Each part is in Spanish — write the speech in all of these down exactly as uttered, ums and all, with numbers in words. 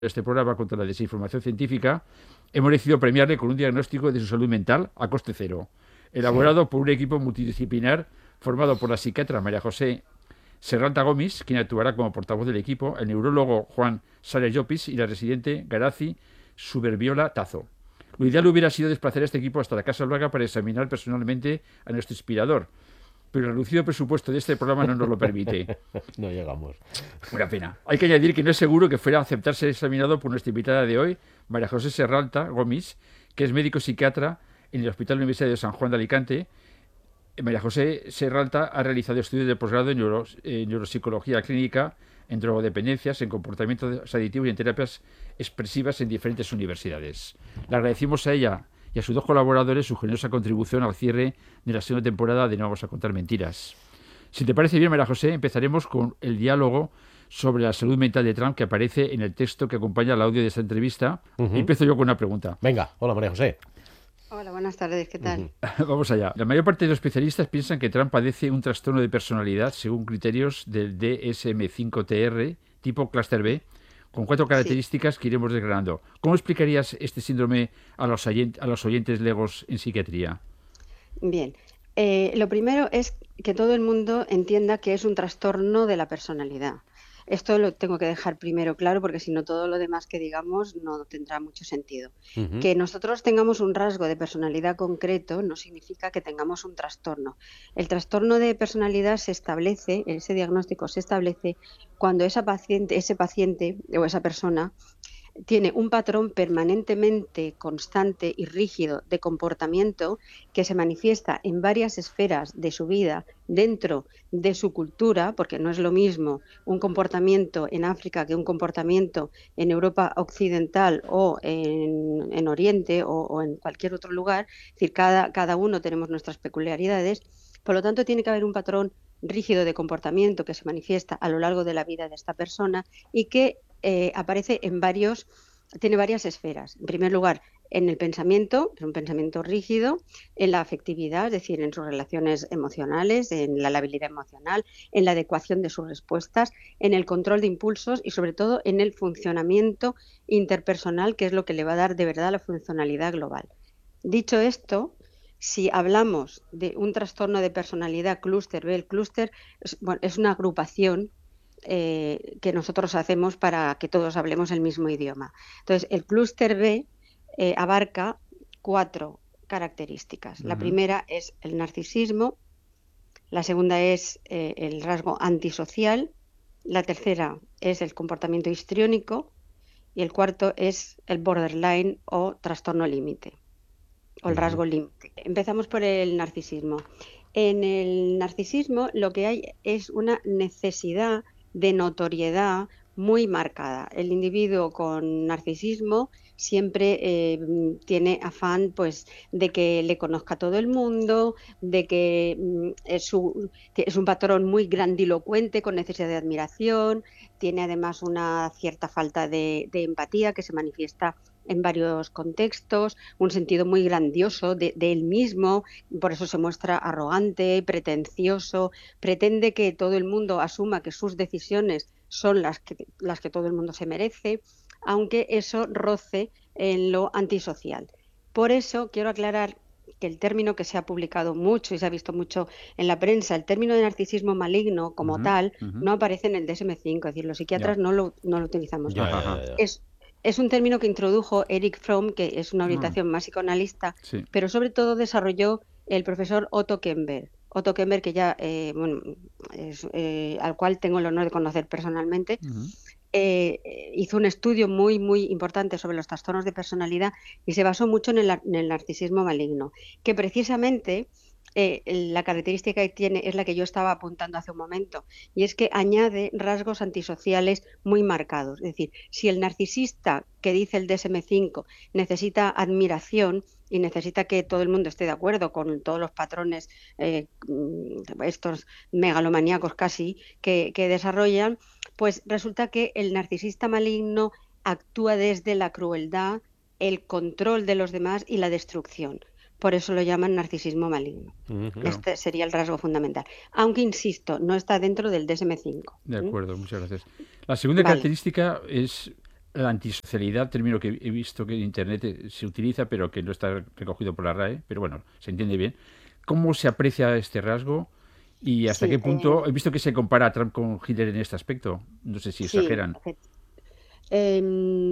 este programa contra la desinformación científica, hemos decidido premiarle con un diagnóstico de su salud mental a coste cero, elaborado por un equipo multidisciplinar formado por la psiquiatra María José Serralta Gomis, quien actuará como portavoz del equipo, el neurólogo Juan Sales Llopis y la residente Garazi Suberbiola Tazo. Lo ideal hubiera sido desplazar a este equipo hasta la Casa Blanca para examinar personalmente a nuestro inspirador, pero el reducido presupuesto de este programa no nos lo permite. No llegamos. Una pena. Hay que añadir que no es seguro que fuera a aceptar ser examinado por nuestra invitada de hoy, María José Serralta Gomis, que es médico psiquiatra en el Hospital Universitario de San Juan de Alicante. María José Serralta ha realizado estudios de posgrado en, neuro, en neuropsicología clínica, en drogodependencias, en comportamientos aditivos y en terapias expresivas en diferentes universidades. Le agradecemos a ella y a sus dos colaboradores su generosa contribución al cierre de la segunda temporada de No vamos a contar mentiras. Si te parece bien, María José, empezaremos con el diálogo sobre la salud mental de Trump que aparece en el texto que acompaña el audio de esta entrevista. Uh-huh. Empiezo yo con una pregunta. Venga, hola María José. Hola, buenas tardes, ¿qué tal? Uh-huh. Vamos allá. La mayor parte de los especialistas piensan que Trump padece un trastorno de personalidad según criterios del D S M cinco T R tipo Cluster B, con cuatro características sí. que iremos desgranando. ¿Cómo explicarías este síndrome a los, oyent- a los oyentes legos en psiquiatría? Bien, eh, lo primero es que todo el mundo entienda que es un trastorno de la personalidad. Esto lo tengo que dejar primero claro porque si no todo lo demás que digamos no tendrá mucho sentido. Uh-huh. Que nosotros tengamos un rasgo de personalidad concreto no significa que tengamos un trastorno. El trastorno de personalidad se establece, ese diagnóstico se establece cuando esa paciente, ese paciente o esa persona tiene un patrón permanentemente constante y rígido de comportamiento que se manifiesta en varias esferas de su vida dentro de su cultura, porque no es lo mismo un comportamiento en África que un comportamiento en Europa occidental o en, en Oriente o, o en cualquier otro lugar. Es decir, cada, cada uno tenemos nuestras peculiaridades. Por lo tanto, tiene que haber un patrón rígido de comportamiento que se manifiesta a lo largo de la vida de esta persona y que Eh, aparece en varios, tiene varias esferas. En primer lugar, en el pensamiento, es un pensamiento rígido, en la afectividad, es decir, en sus relaciones emocionales, en la labilidad emocional, en la adecuación de sus respuestas, en el control de impulsos y sobre todo en el funcionamiento interpersonal, que es lo que le va a dar de verdad la funcionalidad global. Dicho esto, si hablamos de un trastorno de personalidad clúster B, el clúster es, bueno, es una agrupación Eh, que nosotros hacemos para que todos hablemos el mismo idioma. Entonces, el clúster B eh, abarca cuatro características. Uh-huh. La primera es el narcisismo, la segunda es eh, el rasgo antisocial, la tercera es el comportamiento histriónico y el cuarto es el borderline o trastorno límite, o el uh-huh. rasgo límite. Empezamos por el narcisismo. En el narcisismo lo que hay es una necesidad de notoriedad muy marcada. El individuo con narcisismo siempre eh, tiene afán pues de que le conozca todo el mundo, de que mm, es, su, es un patrón muy grandilocuente con necesidad de admiración, tiene además una cierta falta de, de empatía que se manifiesta en varios contextos, un sentido muy grandioso de, de él mismo, por eso se muestra arrogante, pretencioso, pretende que todo el mundo asuma que sus decisiones son las que, las que todo el mundo se merece, aunque eso roce en lo antisocial. Por eso quiero aclarar que el término que se ha publicado mucho y se ha visto mucho en la prensa, el término de narcisismo maligno como uh-huh, tal, uh-huh. no aparece en el D S M cinco, es decir, los psiquiatras yeah. no, lo, no lo utilizamos. Yeah, yeah, yeah. Es, es un término que introdujo Erich Fromm, que es una orientación uh-huh. más psicoanalista, sí. pero sobre todo desarrolló el profesor Otto Kemper. Otto Kemper, que ya, eh, bueno, es, eh, al cual tengo el honor de conocer personalmente, uh-huh. eh, hizo un estudio muy, muy importante sobre los trastornos de personalidad y se basó mucho en el, en el narcisismo maligno, que precisamente eh, la característica que tiene es la que yo estaba apuntando hace un momento, y es que añade rasgos antisociales muy marcados. Es decir, si el narcisista que dice el D S M cinco necesita admiración y necesita que todo el mundo esté de acuerdo con todos los patrones eh, estos megalomaníacos casi que, que desarrollan, pues resulta que el narcisista maligno actúa desde la crueldad, el control de los demás y la destrucción. Por eso lo llaman narcisismo maligno. Uh-huh. Este sería el rasgo fundamental. Aunque, insisto, no está dentro del D S M cinco. De acuerdo, ¿Mm? Muchas gracias. La segunda vale. característica es la antisocialidad, término que he visto que en Internet eh, se utiliza, pero que no está recogido por la R A E, pero bueno, se entiende bien. ¿Cómo se aprecia este rasgo y hasta Sí, qué punto? eh, He visto que se compara a Trump con Hitler en este aspecto. No sé si sí, exageran. Eh,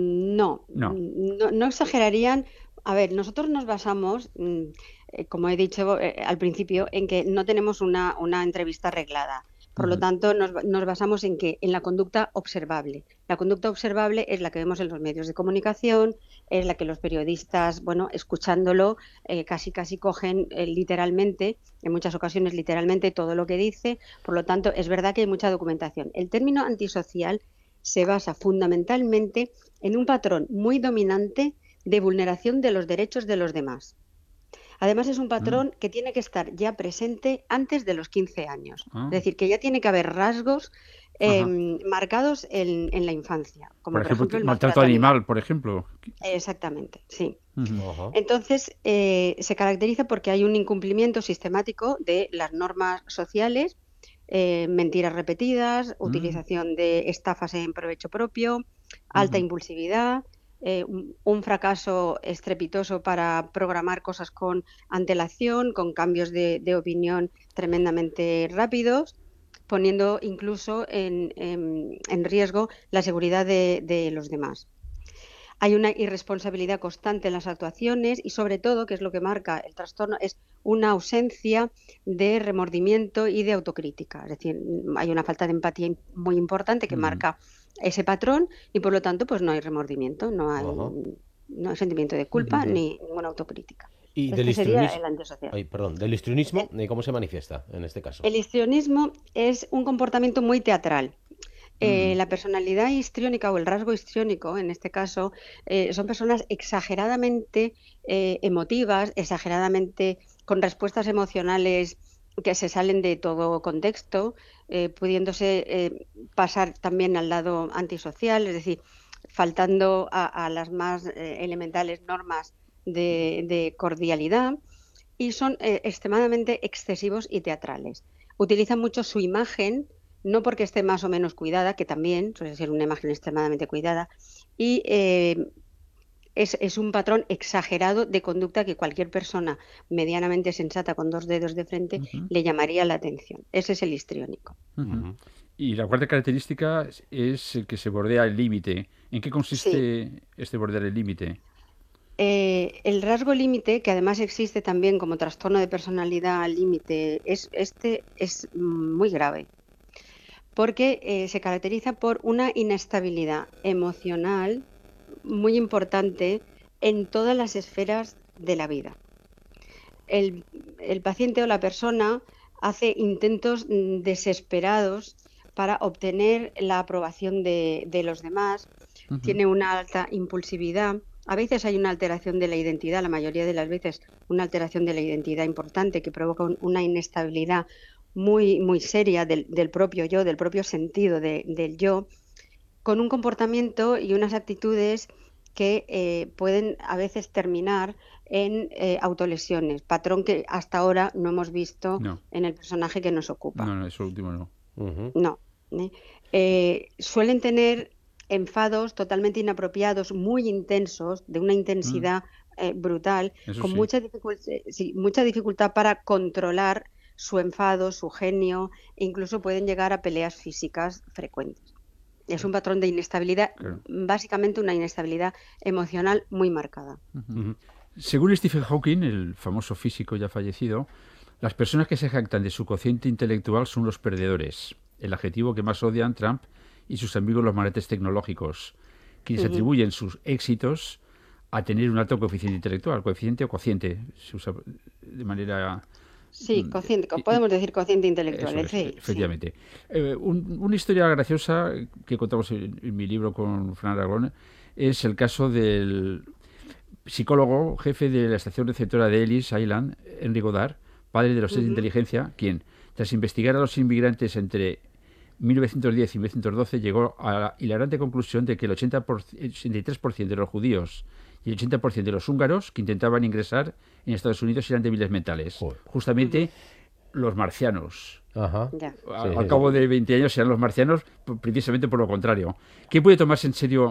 no, No. no, no exagerarían. A ver, nosotros nos basamos, mm, eh, como he dicho eh, al principio, en que no tenemos una, una entrevista arreglada. Por lo Ujú. tanto, nos, ba- nos basamos en que en la conducta observable. La conducta observable es la que vemos en los medios de comunicación, es la que los periodistas, bueno, escuchándolo, eh, casi casi cogen eh, literalmente, en muchas ocasiones literalmente todo lo que dice. Por lo tanto, es verdad que hay mucha documentación. El término antisocial se basa fundamentalmente en un patrón muy dominante de vulneración de los derechos de los demás. Además, es un Mm. patrón que tiene que estar ya presente antes de los quince años. Ah. Es decir, que ya tiene que haber rasgos eh, Ajá. marcados en, en la infancia, Por como por ejemplo, ejemplo t- el maltrato maltrato animal. animal, por ejemplo. Exactamente, sí. Ujú. Ajá. Entonces, eh, se caracteriza porque hay un incumplimiento sistemático de las normas sociales, eh, mentiras repetidas, Mm. utilización de estafas en provecho propio, alta Ujú. impulsividad, eh, un, un fracaso estrepitoso para programar cosas con antelación, con cambios de, de opinión tremendamente rápidos, poniendo incluso en, en- en riesgo la seguridad de de los demás. Hay una irresponsabilidad constante en las actuaciones y sobre todo, que es lo que marca el trastorno, es una ausencia de remordimiento y de autocrítica. Es decir, hay una falta de empatía muy importante que Ujú. marca ese patrón y por lo tanto pues no hay remordimiento, no hay, Ajá. no hay sentimiento de culpa Ujú. ni ninguna autocrítica. Y del Este sería histrionismo, el antisocial. ay, perdón, del histrionismo, El, eh, ¿cómo se manifiesta en este caso? el histrionismo es un comportamiento muy teatral. Eh, Mm. la personalidad histriónica o el rasgo histriónico, en este caso, eh, son personas exageradamente eh, emotivas, exageradamente con respuestas emocionales que se salen de todo contexto, eh, pudiéndose eh, pasar también al lado antisocial, es decir, faltando a, a las más eh, elementales normas de, de cordialidad y son eh, extremadamente excesivos y teatrales. Utilizan mucho su imagen, no porque esté más o menos cuidada, que también suele ser una imagen extremadamente cuidada, y eh, es, es, un patrón exagerado de conducta que cualquier persona medianamente sensata con dos dedos de frente Ujú. le llamaría la atención. Ese es el histriónico. Ujú. Ujú. Y la cuarta característica es es el que se bordea el límite. ¿En qué Sí. consiste este bordear el límite? Eh, el rasgo límite, que además existe también como trastorno de personalidad límite, es, este es muy grave. Porque eh, se caracteriza por una inestabilidad emocional muy importante en todas las esferas de la vida. El, el paciente o la persona hace intentos mm, desesperados para obtener la aprobación de, de los demás, Ujú. tiene una alta impulsividad. A veces hay una alteración de la identidad, la mayoría de las veces una alteración de la identidad importante que provoca un, una inestabilidad muy, muy seria del, del propio yo, del propio sentido de, del yo, con un comportamiento y unas actitudes que eh, pueden a veces terminar en eh, autolesiones, patrón que hasta ahora no hemos visto No, en el personaje que nos ocupa. no, no, eso último no. Ujú. No. ¿eh? Eh, suelen tener enfados totalmente inapropiados, muy intensos, de una Mm. intensidad eh, brutal, Eso con sí. mucha dificult- eh, sí, mucha dificultad para controlar su enfado, su genio, e incluso pueden llegar a peleas físicas frecuentes. Es un patrón de inestabilidad, Claro. básicamente una inestabilidad emocional muy marcada. Ujú. Ujú. Según Stephen Hawking, el famoso físico ya fallecido, las personas que se jactan de su cociente intelectual son los perdedores, el adjetivo que más odian Trump y sus amigos los magnates tecnológicos, quienes Ujú. atribuyen sus éxitos a tener un alto coeficiente intelectual, coeficiente o cociente, se usa de manera... Sí, mm, cociente, co- i- i- podemos decir cociente intelectual, Eso el es, C I, sí. efectivamente. Eh, un- una historia graciosa que contamos en, en mi libro con Fran Aragón es el caso del psicólogo jefe de la estación receptora de Ellis Island, Henry Goddard, padre de los test de Ujú. inteligencia, quien, tras investigar a los inmigrantes entre mil novecientos diez y mil novecientos doce, llegó a la hilarante conclusión de que el ochenta por ciento, el ochenta y tres por ciento de los judíos y el ochenta por ciento de los húngaros que intentaban ingresar en Estados Unidos eran débiles mentales. Joder. Justamente Ujú. los marcianos. Ajá. Ya. A- Sí, al sí, cabo sí. de veinte años serán los marcianos, p- precisamente por lo contrario. ¿Quién puede tomarse en serio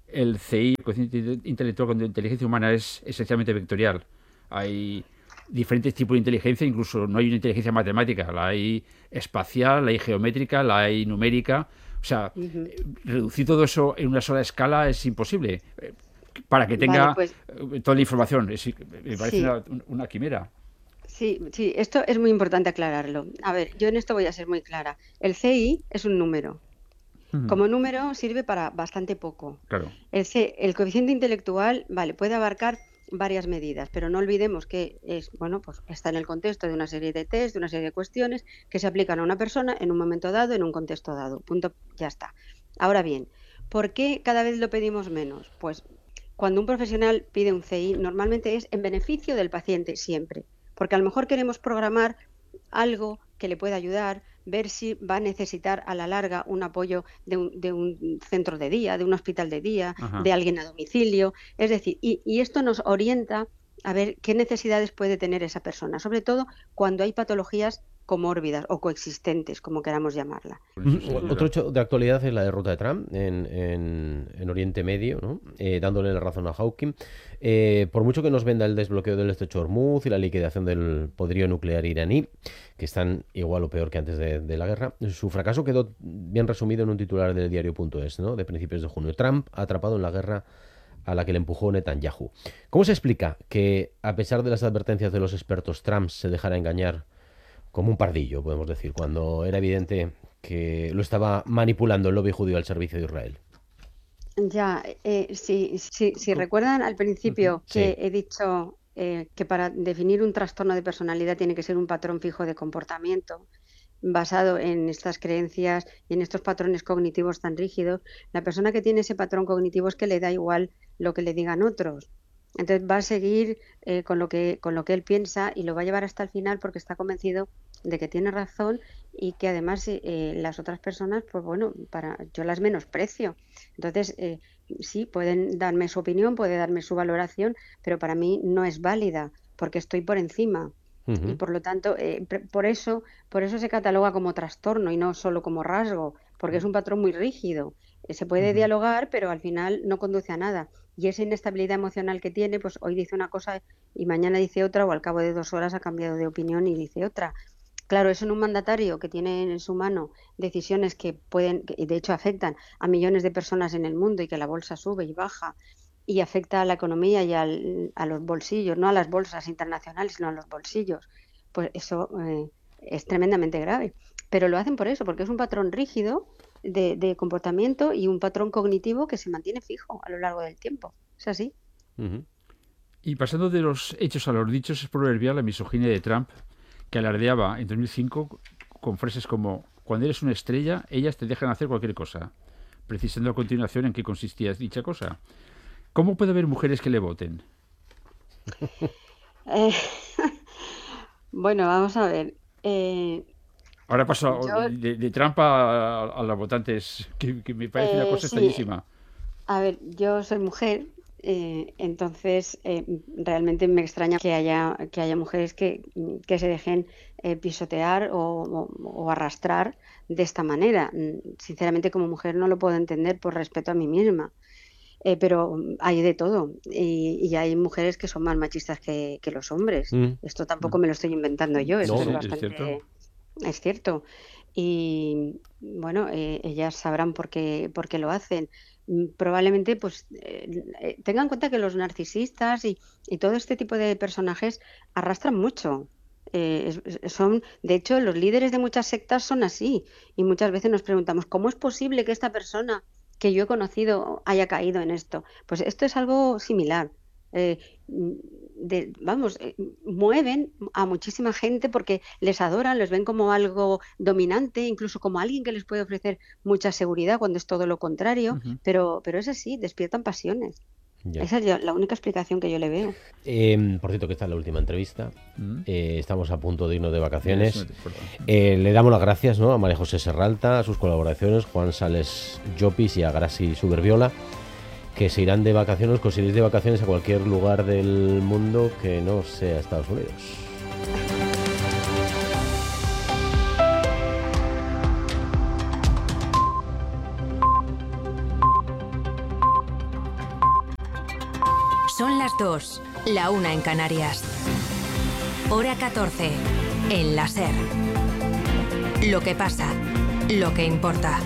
el C I, el coeficiente intelectual con inteligencia humana, es esencialmente vectorial. Hay diferentes tipos de inteligencia, incluso no hay una inteligencia matemática, la hay espacial, la hay geométrica, la hay numérica. O sea, Ujú. reducir todo eso en una sola escala es imposible. eh, Para que Vale, tenga pues eh, toda la información. Es- me parece sí, una, una quimera. sí, sí, esto es muy importante aclararlo. A ver, yo en esto voy a ser muy clara. El C I es un número. Ujú. Como número sirve para bastante poco. Claro. El, C- el coeficiente intelectual, vale, puede abarcar varias medidas, pero no olvidemos que es, bueno, pues está en el contexto de una serie de test, de una serie de cuestiones que se aplican a una persona en un momento dado, en un contexto dado. Punto, ya está. Ahora bien, ¿por qué cada vez lo pedimos menos? Pues cuando un profesional pide un C I, normalmente es en beneficio del paciente siempre, porque a lo mejor queremos programar algo que le pueda ayudar, ver si va a necesitar a la larga un apoyo de un, de un centro de día, de un hospital de día, Ajá. de alguien a domicilio. Es decir, y, y esto nos orienta a ver qué necesidades puede tener esa persona, sobre todo cuando hay patologías comórbidas o coexistentes, como queramos llamarla. Eso sin Mm, Otro duda. hecho de actualidad es la derrota de Trump en, en- en Oriente Medio, ¿no? Eh, dándole la razón a Hawking. Eh, por mucho que nos venda el desbloqueo del estrecho de Hormuz y la liquidación del poderío nuclear iraní, que están igual o peor que antes de, de la guerra, su fracaso quedó bien resumido en un titular del diario.es, ¿no? De principios de junio. Trump atrapado en la guerra a la que le empujó Netanyahu. ¿Cómo se explica que, a pesar de las advertencias de los expertos, Trump se dejara engañar como un pardillo, podemos decir, cuando era evidente que lo estaba manipulando el lobby judío al servicio de Israel? Ya, eh, si, si, si Co- recuerdan al Ujú. principio Sí. que he dicho eh, que para definir un trastorno de personalidad tiene que ser un patrón fijo de comportamiento, basado en estas creencias y en estos patrones cognitivos tan rígidos, la persona que tiene ese patrón cognitivo es que le da igual lo que le digan otros. Entonces va a seguir eh, con lo que, con lo que él piensa y lo va a llevar hasta el final porque está convencido de que tiene razón y que además eh, las otras personas, pues bueno, para yo las menosprecio. Entonces, eh, sí, pueden darme su opinión, puede darme su valoración, pero para mí no es válida porque estoy por encima. Y Ujú, por lo tanto, eh, pre- por eso, por eso se cataloga como trastorno y no solo como rasgo, porque es un patrón muy rígido. Eh, Se puede Ujú. dialogar, pero al final no conduce a nada. Y esa inestabilidad emocional que tiene, pues hoy dice una cosa y mañana dice otra, o al cabo de dos horas ha cambiado de opinión y dice otra. Claro, eso en un mandatario que tiene en su mano decisiones que pueden, que de hecho afectan a millones de personas en el mundo y que la bolsa sube y baja y afecta a la economía y al- a los bolsillos, no a las bolsas internacionales, sino a los bolsillos, pues eso eh, es tremendamente grave. Pero lo hacen por eso, porque es un patrón rígido de, de comportamiento y un patrón cognitivo que se mantiene fijo a lo largo del tiempo. Es así. ujú. Y pasando de los hechos a los dichos, es proverbial la misoginia de Trump, que alardeaba en dos mil cinco con frases como: cuando eres una estrella, ellas te dejan hacer cualquier cosa, precisando a continuación en qué consistía dicha cosa. ¿Cómo puede haber mujeres que le voten? Eh, bueno, vamos a ver. Eh, Ahora paso yo, de, de Trump a, a las votantes, que, que me parece una eh, cosa sí, extrañísima. a ver, yo soy mujer, eh, entonces eh, realmente me extraña que haya, que haya mujeres que, que se dejen eh, pisotear o, o- o arrastrar de esta manera. Mm, Sinceramente, como mujer no lo puedo entender por respeto a mí misma. Eh, pero mm, hay de todo y, y hay mujeres que son más machistas que, que los hombres. Mm, Esto tampoco Mm. me lo estoy inventando yo, Sí, esto No, es sí, no. es cierto. bastante, es cierto. Y bueno, eh, ellas sabrán por qué, por qué lo hacen. Mm, Probablemente, pues, eh, eh, tengan en cuenta que los narcisistas y, y todo este tipo de personajes arrastran mucho. Eh, es- es- son, de hecho, los líderes de muchas sectas son así. Y muchas veces nos preguntamos, ¿cómo es posible que esta persona que yo he conocido haya caído en esto? Pues esto es algo similar. Eh, mm, de- vamos, eh, mueven a muchísima gente porque les adoran, les ven como algo dominante, incluso como alguien que les puede ofrecer mucha seguridad cuando es todo lo contrario, Ujú. pero, pero es así, despiertan pasiones. Ya. Esa es yo- la única explicación que yo le veo. Em, por cierto, que esta es la última entrevista. Mm. Eh, estamos a punto de irnos de Es vacaciones. importante. Eh, le damos las gracias, ¿no?, a María José Serralta, a sus colaboraciones, Juan Sales Llopis y a Grasi Suberbiola, que se irán de vacaciones, que os iréis de vacaciones a cualquier lugar del mundo que no sea Estados Unidos. Son las dos, la una en Canarias. Hora catorce, en la SER. Lo que pasa, lo que importa.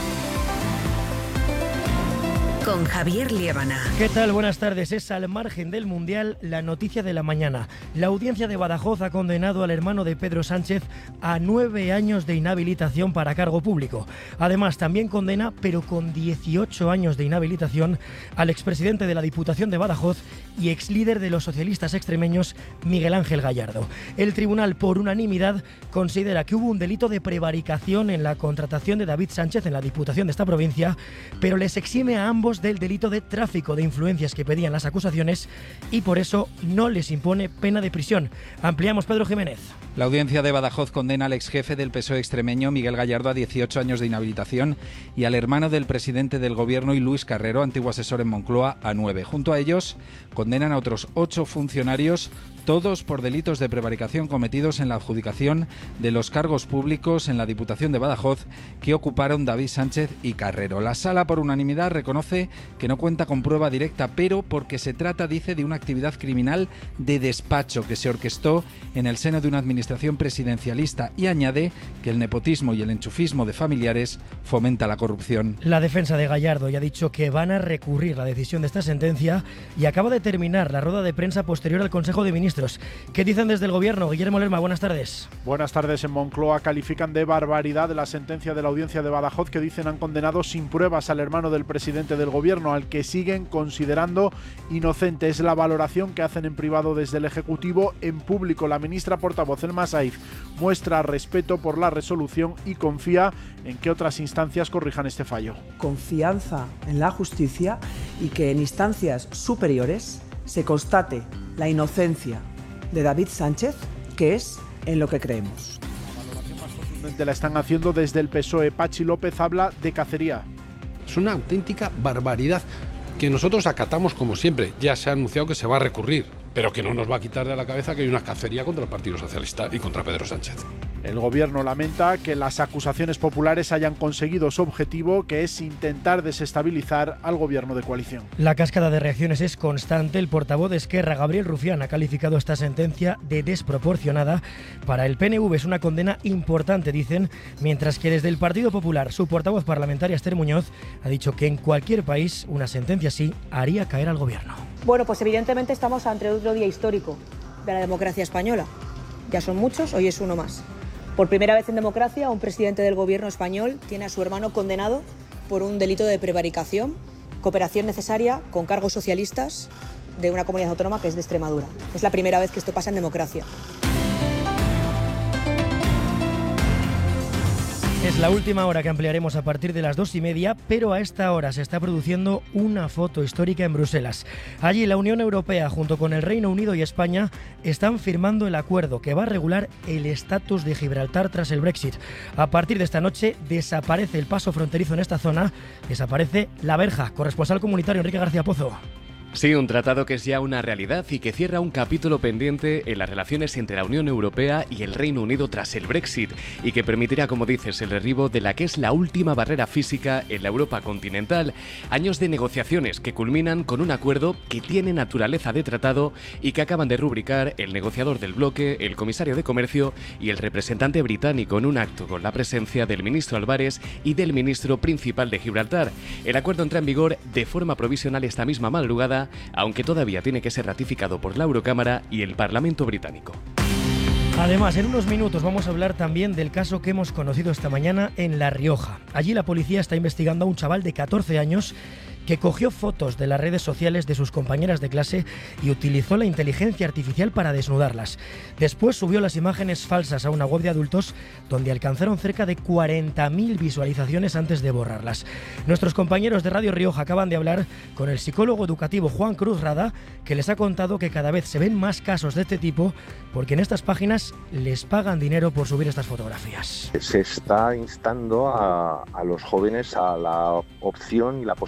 Con Javier Liébana. ¿Qué tal? Buenas tardes. Es al margen del Mundial la noticia de la mañana. La audiencia de Badajoz ha condenado al hermano de Pedro Sánchez a nueve años de inhabilitación para cargo público. Además, también condena, pero con dieciocho años de inhabilitación, al expresidente de la Diputación de Badajoz y exlíder de los socialistas extremeños, Miguel Ángel Gallardo. El tribunal, por unanimidad, considera que hubo un delito de prevaricación en la contratación de David Sánchez en la Diputación de esta provincia, pero les exime a ambos del delito de tráfico de influencias que pedían las acusaciones y por eso no les impone pena de prisión. Ampliamos, Pedro Jiménez. La audiencia de Badajoz condena al exjefe del P S O E extremeño, Miguel Gallardo, a dieciocho años de inhabilitación y al hermano del presidente del gobierno y Luis Carrero, antiguo asesor en Moncloa, a nueve. Junto a ellos, condenan a otros ocho funcionarios, todos por delitos de prevaricación cometidos en la adjudicación de los cargos públicos en la Diputación de Badajoz que ocuparon David Sánchez y Carrero. La sala, por unanimidad, reconoce que no cuenta con prueba directa, pero porque se trata, dice, de una actividad criminal de despacho que se orquestó en el seno de una administración presidencialista y añade que el nepotismo y el enchufismo de familiares fomenta la corrupción. La defensa de Gallardo ya ha dicho que van a recurrir la decisión de esta sentencia y acaba de terminar la rueda de prensa posterior al Consejo de Ministros. ¿Qué dicen desde el Gobierno? Guillermo Lerma, buenas tardes. Buenas tardes. En Moncloa califican de barbaridad la sentencia de la audiencia de Badajoz que dicen han condenado sin pruebas al hermano del presidente del Gobierno, al que siguen considerando inocente. Es la valoración que hacen en privado desde el Ejecutivo. En público, la ministra portavoz, Elma Saiz, muestra respeto por la resolución y confía en que otras instancias corrijan este fallo. Confianza en la justicia y que en instancias superiores se constate la inocencia de David Sánchez, que es en lo que creemos. La valoración más contundente la están haciendo desde el P S O E. Pachi López habla de cacería. Es una auténtica barbaridad que nosotros acatamos como siempre. Ya se ha anunciado que se va a recurrir, pero que no nos va a quitar de la cabeza que hay una cacería contra el Partido Socialista y contra Pedro Sánchez. El Gobierno lamenta que las acusaciones populares hayan conseguido su objetivo, que es intentar desestabilizar al Gobierno de coalición. La cascada de reacciones es constante. El portavoz de Esquerra, Gabriel Rufián, ha calificado esta sentencia de desproporcionada. Para el P N V es una condena importante, dicen, mientras que desde el Partido Popular, su portavoz parlamentaria, Esther Muñoz, ha dicho que en cualquier país una sentencia así haría caer al Gobierno. Bueno, pues evidentemente estamos ante otro día histórico de la democracia española. Ya son muchos, hoy es uno más. Por primera vez en democracia, un presidente del gobierno español tiene a su hermano condenado por un delito de prevaricación, cooperación necesaria con cargos socialistas de una comunidad autónoma que es de Extremadura. Es la primera vez que esto pasa en democracia. Es la última hora que ampliaremos a partir de las dos y media, pero a esta hora se está produciendo una foto histórica en Bruselas. Allí la Unión Europea, junto con el Reino Unido y España, están firmando el acuerdo que va a regular el estatus de Gibraltar tras el Brexit. A partir de esta noche desaparece el paso fronterizo en esta zona, desaparece la verja. Corresponsal comunitario Enrique García Pozo. Sí, un tratado que es ya una realidad y que cierra un capítulo pendiente en las relaciones entre la Unión Europea y el Reino Unido tras el Brexit y que permitirá, como dices, el derribo de la que es la última barrera física en la Europa continental. Años de negociaciones que culminan con un acuerdo que tiene naturaleza de tratado y que acaban de rubricar el negociador del bloque, el comisario de Comercio y el representante británico en un acto con la presencia del ministro Álvarez y del ministro principal de Gibraltar. El acuerdo entra en vigor de forma provisional esta misma madrugada, aunque todavía tiene que ser ratificado por la Eurocámara y el Parlamento británico. Además, en unos minutos vamos a hablar también del caso que hemos conocido esta mañana en La Rioja. Allí la policía está investigando a un chaval de catorce años que cogió fotos de las redes sociales de sus compañeras de clase y utilizó la inteligencia artificial para desnudarlas. Después subió las imágenes falsas a una web de adultos donde alcanzaron cerca de cuarenta mil visualizaciones antes de borrarlas. Nuestros compañeros de Radio Rioja acaban de hablar con el psicólogo educativo Juan Cruz Rada, que les ha contado que cada vez se ven más casos de este tipo porque en estas páginas les pagan dinero por subir estas fotografías. Se está instando a, a los jóvenes a la opción y la posibilidad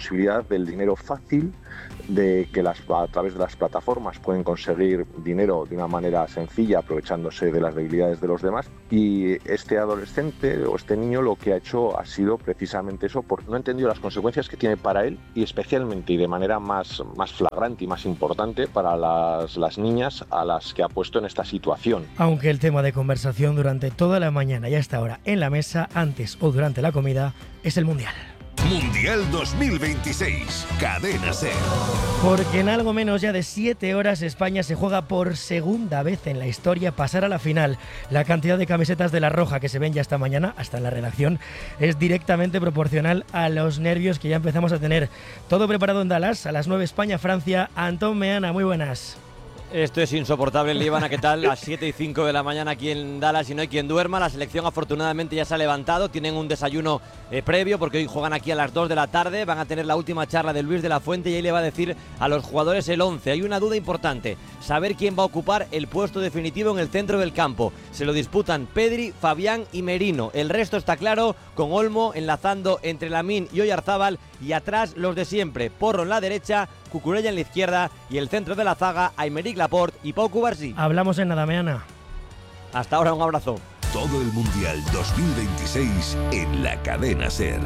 del dinero fácil, de que las, a través de las plataformas pueden conseguir dinero de una manera sencilla, aprovechándose de las debilidades de los demás. Y este adolescente o este niño lo que ha hecho ha sido precisamente eso, porque no ha entendido las consecuencias que tiene para él y especialmente y de manera más, más flagrante y más importante para las, las niñas a las que ha puesto en esta situación. Aunque el tema de conversación durante toda la mañana y hasta ahora en la mesa, antes o durante la comida, es el Mundial. Mundial dos mil veintiséis, Cadena SER. Porque en algo menos ya de siete horas España se juega por segunda vez en la historia pasar a la final. La cantidad de camisetas de la Roja que se ven ya esta mañana, hasta en la redacción, es directamente proporcional a los nervios que ya empezamos a tener. Todo preparado en Dallas, a las nueve España-Francia. Antón Meana, muy buenas. Esto es insoportable, Líbana, ¿qué tal? Las siete y cinco de la mañana aquí en Dallas y no hay quien duerma. La selección afortunadamente ya se ha levantado, tienen un desayuno eh, previo porque hoy juegan aquí a las dos de la tarde. Van a tener la última charla de Luis de la Fuente y ahí le va a decir a los jugadores el once. Hay una duda importante, saber quién va a ocupar el puesto definitivo en el centro del campo. Se lo disputan Pedri, Fabián y Merino. El resto está claro, con Olmo enlazando entre Lamine y Oyarzábal y atrás los de siempre, Porro en la derecha, Cucurella en la izquierda y el centro de la zaga, Aymeric Laporte y Pau Cubarsí. Hablamos en nada, Meana. Hasta ahora, un abrazo. Todo el Mundial dos mil veintiséis en la Cadena SER.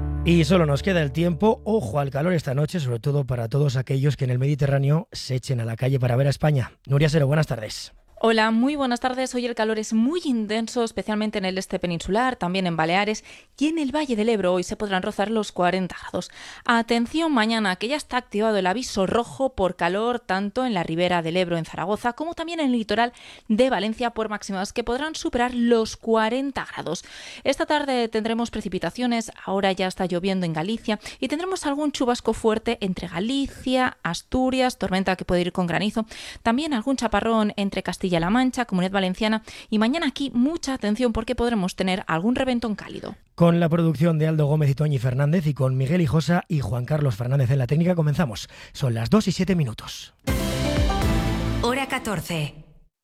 Y solo nos queda el tiempo. Ojo al calor esta noche, sobre todo para todos aquellos que en el Mediterráneo se echen a la calle para ver a España. Nuria Sero, buenas tardes. Hola, muy buenas tardes. Hoy el calor es muy intenso, especialmente en el este peninsular, también en Baleares y en el Valle del Ebro. Hoy se podrán rozar los cuarenta grados. Atención mañana, que ya está activado el aviso rojo por calor, tanto en la ribera del Ebro en Zaragoza, como también en el litoral de Valencia, por máximas que podrán superar los cuarenta grados. Esta tarde tendremos precipitaciones, ahora ya está lloviendo en Galicia, y tendremos algún chubasco fuerte entre Galicia, Asturias, tormenta que puede ir con granizo, también algún chaparrón entre Castilla La Mancha, Comunidad Valenciana, y mañana aquí mucha atención porque podremos tener algún reventón cálido. Con la producción de Aldo Gómez y Toñi Fernández y con Miguel Hijosa y Juan Carlos Fernández en la técnica comenzamos. Son las dos y siete minutos. Hora catorce.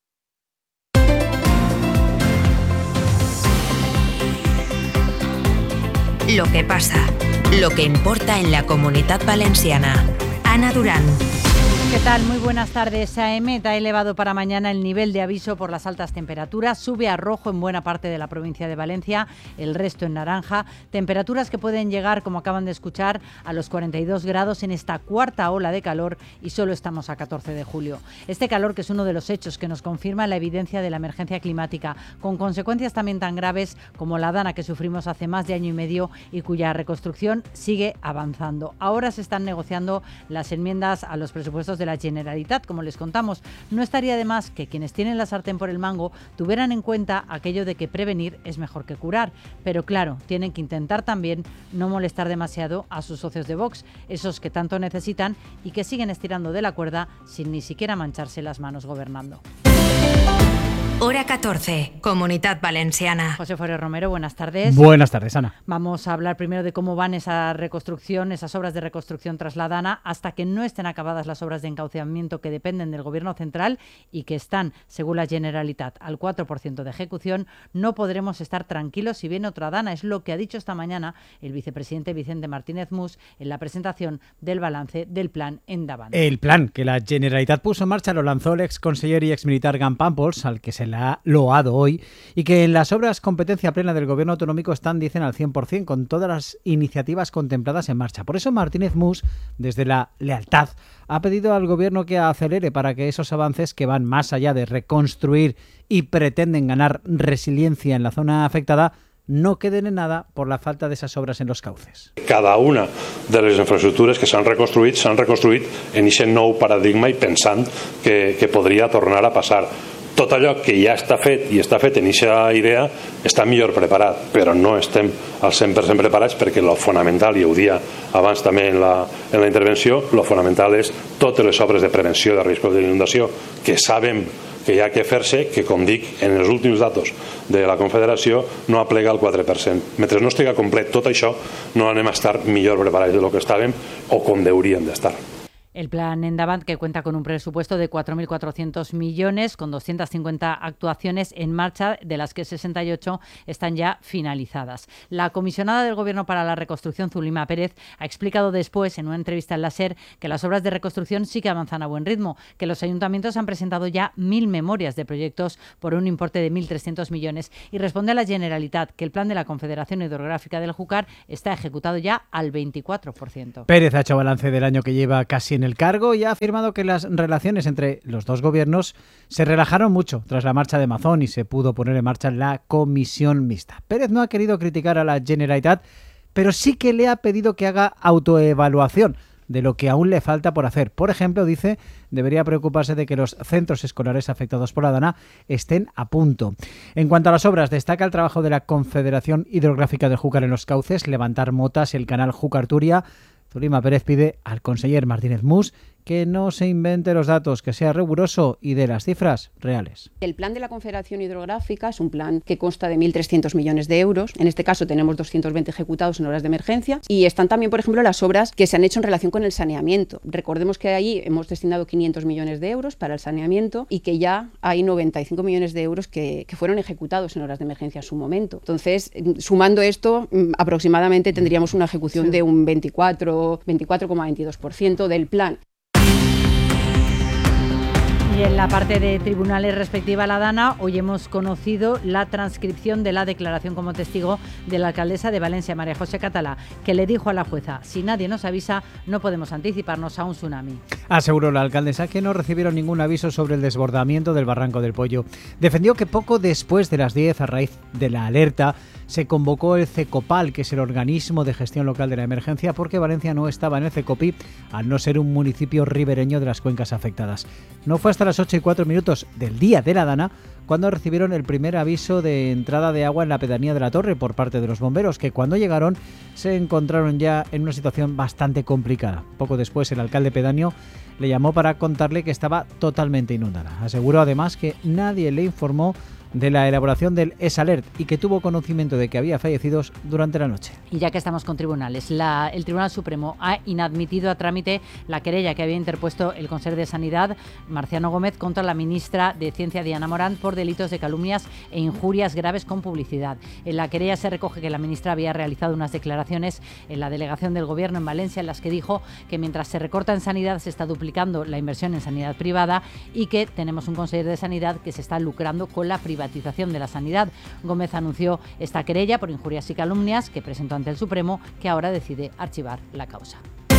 Lo que pasa, lo que importa en la Comunidad Valenciana. Ana Durán. ¿Qué tal? Muy buenas tardes. A E M E T ha elevado para mañana el nivel de aviso por las altas temperaturas. Sube a rojo en buena parte de la provincia de Valencia, el resto en naranja. Temperaturas que pueden llegar, como acaban de escuchar, a los cuarenta y dos grados en esta cuarta ola de calor y solo estamos a catorce de julio. Este calor, que es uno de los hechos que nos confirma la evidencia de la emergencia climática, con consecuencias también tan graves como la dana que sufrimos hace más de año y medio y cuya reconstrucción sigue avanzando. Ahora se están negociando las enmiendas a los presupuestos de la Generalitat, como les contamos. No estaría de más que quienes tienen la sartén por el mango tuvieran en cuenta aquello de que prevenir es mejor que curar, pero claro, tienen que intentar también no molestar demasiado a sus socios de Vox, esos que tanto necesitan y que siguen estirando de la cuerda sin ni siquiera mancharse las manos gobernando. Hora catorce, Comunidad Valenciana. José Forés Romero, buenas tardes. Buenas tardes, Ana. Vamos a hablar primero de cómo van esa reconstrucción, esas obras de reconstrucción tras la dana, hasta que no estén acabadas las obras de encauceamiento que dependen del Gobierno central y que están, según la Generalitat, al cuatro por ciento de ejecución. No podremos estar tranquilos si viene otra dana. Es lo que ha dicho esta mañana el vicepresidente Vicente Martínez Mus en la presentación del balance del plan en Davant. El plan que la Generalitat puso en marcha lo lanzó el ex conseller y ex militar Gan Pampols, al que se la ha loado hoy, y que en las obras competencia plena del gobierno autonómico están, dicen, al cien por ciento, con todas las iniciativas contempladas en marcha. Por eso Martínez Mus, desde la lealtad, ha pedido al gobierno que acelere para que esos avances, que van más allá de reconstruir y pretenden ganar resiliencia en la zona afectada, no queden en nada por la falta de esas obras en los cauces. Cada una de les infraestructures que s'han reconstruït s'han reconstruït en aquest nou paradigma i pensant que, que podria tornar a passar. Tot allò que ja està fet i està fet en aquesta idea està millor preparat, però no estem al cent per cent preparats perquè lo fonamental, i ho dia abans també en la, en la intervenció, lo fonamental és totes les obres de prevenció de riscos d'inundació que sabem que hi ha que fer-se, que, com dic, en els últims datos de la Confederació no aplega el quatre per cent. Mentre no estigui complet tot això, no anem a estar millor preparats de lo que estàvem o com hauríem d'estar. El plan Endavant, que cuenta con un presupuesto de cuatro mil cuatrocientos millones, con doscientas cincuenta actuaciones en marcha, de las que sesenta y ocho están ya finalizadas. La comisionada del Gobierno para la Reconstrucción, Zulima Pérez, ha explicado después, en una entrevista en la SER, que las obras de reconstrucción sí que avanzan a buen ritmo, que los ayuntamientos han presentado ya mil memorias de proyectos por un importe de mil trescientos millones, y responde a la Generalitat que el plan de la Confederación Hidrográfica del Júcar está ejecutado ya al veinticuatro por ciento. Pérez ha hecho balance del año que lleva casi en el cargo y ha afirmado que las relaciones entre los dos gobiernos se relajaron mucho tras la marcha de Mazón y se pudo poner en marcha la comisión mixta. Pérez no ha querido criticar a la Generalitat, pero sí que le ha pedido que haga autoevaluación de lo que aún le falta por hacer. Por ejemplo, dice, debería preocuparse de que los centros escolares afectados por la Dana estén a punto. En cuanto a las obras, destaca el trabajo de la Confederación Hidrográfica del Júcar en los cauces, levantar motas y el canal Júcar-Turia. Zulima Pérez pide al conseller Martínez Mus que no se invente los datos, que sea riguroso y de las cifras reales. El plan de la Confederación Hidrográfica es un plan que consta de mil trescientos millones de euros. En este caso tenemos doscientos veinte ejecutados en obras de emergencia y están también, por ejemplo, las obras que se han hecho en relación con el saneamiento. Recordemos que ahí hemos destinado quinientos millones de euros para el saneamiento y que ya hay noventa y cinco millones de euros que, que fueron ejecutados en obras de emergencia en su momento. Entonces, sumando esto, aproximadamente tendríamos una ejecución sí. de un veinticuatro coma veintidós por ciento del plan. Y en la parte de tribunales respectiva a la Dana, hoy hemos conocido la transcripción de la declaración como testigo de la alcaldesa de Valencia, María José Catalá, que le dijo a la jueza: si nadie nos avisa, no podemos anticiparnos a un tsunami. Aseguró la alcaldesa que no recibieron ningún aviso sobre el desbordamiento del Barranco del Pollo. Defendió que poco después de las diez, a raíz de la alerta, se convocó el CECOPAL, que es el organismo de gestión local de la emergencia, porque Valencia no estaba en el CECOPI, al no ser un municipio ribereño de las cuencas afectadas. No fue hasta las ocho y cuatro minutos del día de la Dana cuando recibieron el primer aviso de entrada de agua en la pedanía de la Torre por parte de los bomberos, que cuando llegaron se encontraron ya en una situación bastante complicada. Poco después el alcalde pedáneo le llamó para contarle que estaba totalmente inundada. Aseguró además que nadie le informó de la elaboración del ESALERT y que tuvo conocimiento de que había fallecidos durante la noche. Y ya que estamos con tribunales, la, el Tribunal Supremo ha inadmitido a trámite la querella que había interpuesto el Consejo de Sanidad, Marciano Gómez, contra la ministra de Ciencia, Diana Morant, por delitos de calumnias e injurias graves con publicidad. En la querella se recoge que la ministra había realizado unas declaraciones en la delegación del Gobierno en Valencia en las que dijo que mientras se recorta en sanidad se está duplicando la inversión en sanidad privada y que tenemos un consejero de Sanidad que se está lucrando con la privatización de la sanidad. Gómez anunció esta querella por injurias y calumnias que presentó ante el Supremo, que ahora decide archivar la causa.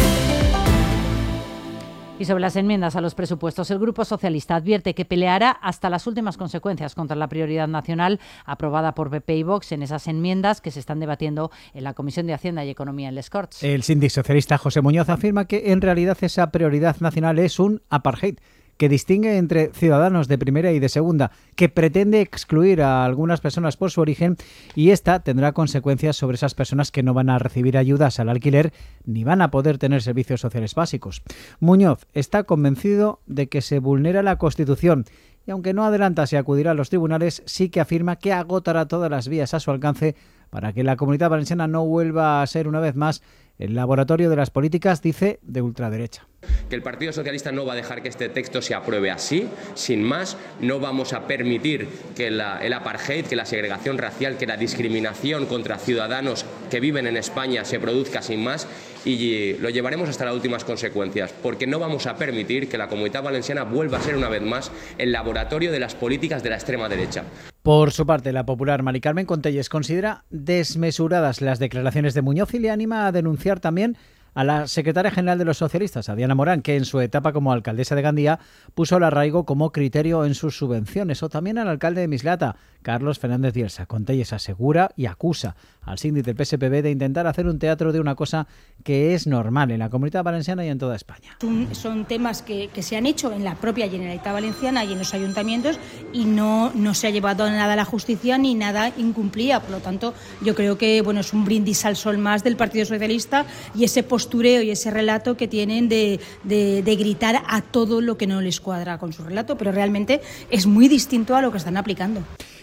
Y sobre las enmiendas a los presupuestos, el Grupo Socialista advierte que peleará hasta las últimas consecuencias contra la prioridad nacional aprobada por P P y Vox en esas enmiendas que se están debatiendo en la Comisión de Hacienda y Economía en les Corts. El síndic socialista José Muñoz afirma que en realidad esa prioridad nacional es un apartheid que distingue entre ciudadanos de primera y de segunda, que pretende excluir a algunas personas por su origen, y esta tendrá consecuencias sobre esas personas que no van a recibir ayudas al alquiler ni van a poder tener servicios sociales básicos. Muñoz está convencido de que se vulnera la Constitución y, aunque no adelanta si acudirá a los tribunales, sí que afirma que agotará todas las vías a su alcance para que la Comunidad Valenciana no vuelva a ser una vez más el laboratorio de las políticas, dice, de ultraderecha. Que el Partido Socialista no va a dejar que este texto se apruebe así, sin más. No vamos a permitir que la, el apartheid, que la segregación racial, que la discriminación contra ciudadanos que viven en España se produzca sin más, y lo llevaremos hasta las últimas consecuencias, porque no vamos a permitir que la Comunidad Valenciana vuelva a ser una vez más el laboratorio de las políticas de la extrema derecha. Por su parte, la popular Mari Carmen Contelles considera desmesuradas las declaraciones de Muñoz y le anima a denunciar también a la secretaria general de los socialistas, a Diana Morant, que en su etapa como alcaldesa de Gandía puso el arraigo como criterio en sus subvenciones, o también al alcalde de Mislata, Carlos Fernández Bielsa. Contelles asegura y acusa al síndic del P S P B de intentar hacer un teatro de una cosa que es normal en la Comunidad Valenciana y en toda España. Son, son temas que, que se han hecho en la propia Generalitat Valenciana y en los ayuntamientos y no, no se ha llevado nada a la justicia ni nada incumplía. Por lo tanto, yo creo que bueno, es un brindis al sol más del Partido Socialista y ese postureo y ese relato que tienen de, de, de gritar a todo lo que no les cuadra con su relato, pero realmente es muy distinto a lo que están aplicando.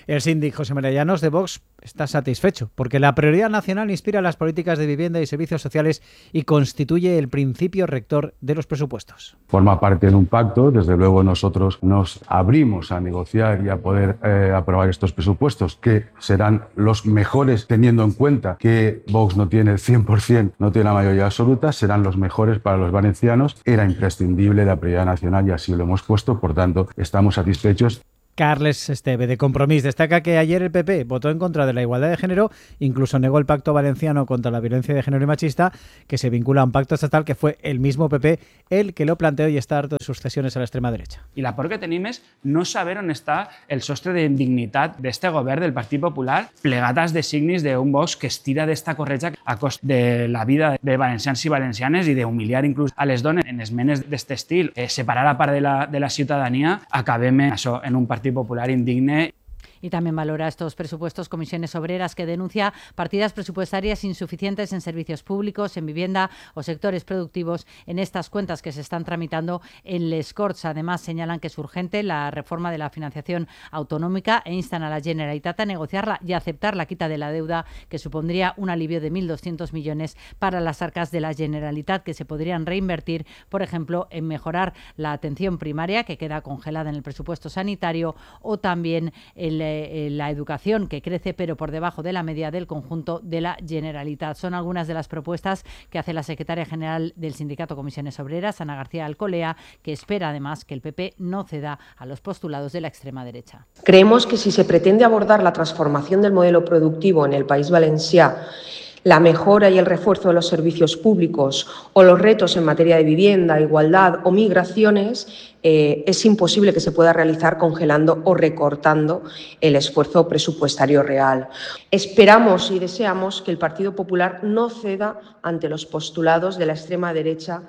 El síndic José María Llanos de Vox está satisfecho porque la prioridad nacional inspira las políticas de vivienda y servicios sociales y constituye el principio rector de los presupuestos. Forma parte de un pacto, desde luego nosotros nos abrimos a negociar y a poder eh, aprobar estos presupuestos que serán los mejores teniendo en cuenta que Vox no tiene el cien por ciento, no tiene la mayoría absoluta, serán los mejores para los valencianos. Era imprescindible la prioridad nacional y así lo hemos puesto, por tanto estamos satisfechos. Carles Esteve, de Compromís, destaca que ayer el P P votó en contra de la igualdad de género, incluso negó el pacto valenciano contra la violencia de género y machista, que se vincula a un pacto estatal que fue el mismo P P el que lo planteó y està harto de sus cesiones a la extrema derecha. I la por que tenim és no saber on està el sostre d'indignitat d'este govern del Partit Popular, plegat als designis d'un Vox que es tira d'esta corretja a cost de la vida de valencians i valencianes i d'humiliar inclús a les dones en esmenes d'este estil, eh, separar a part de la, de la ciutadania, acabem en, això, en un partit popular indigne. Y también valora estos presupuestos Comisiones Obreras, que denuncia partidas presupuestarias insuficientes en servicios públicos, en vivienda o sectores productivos en estas cuentas que se están tramitando en les Corts. Además, señalan que es urgente la reforma de la financiación autonómica e instan a la Generalitat a negociarla y a aceptar la quita de la deuda, que supondría un alivio de mil doscientos millones para las arcas de la Generalitat, que se podrían reinvertir, por ejemplo, en mejorar la atención primaria, que queda congelada en el presupuesto sanitario, o también el la educación, que crece pero por debajo de la media del conjunto de la Generalitat. Son algunas de las propuestas que hace la secretaria general del sindicato Comisiones Obreras, Ana García Alcolea, que espera además que el P P no ceda a los postulados de la extrema derecha. Creemos que si se pretende abordar la transformación del modelo productivo en el País Valencià, la mejora y el refuerzo de los servicios públicos o los retos en materia de vivienda, igualdad o migraciones, eh, es imposible que se pueda realizar congelando o recortando el esfuerzo presupuestario real. Esperamos y deseamos que el Partido Popular no ceda ante los postulados de la extrema derecha.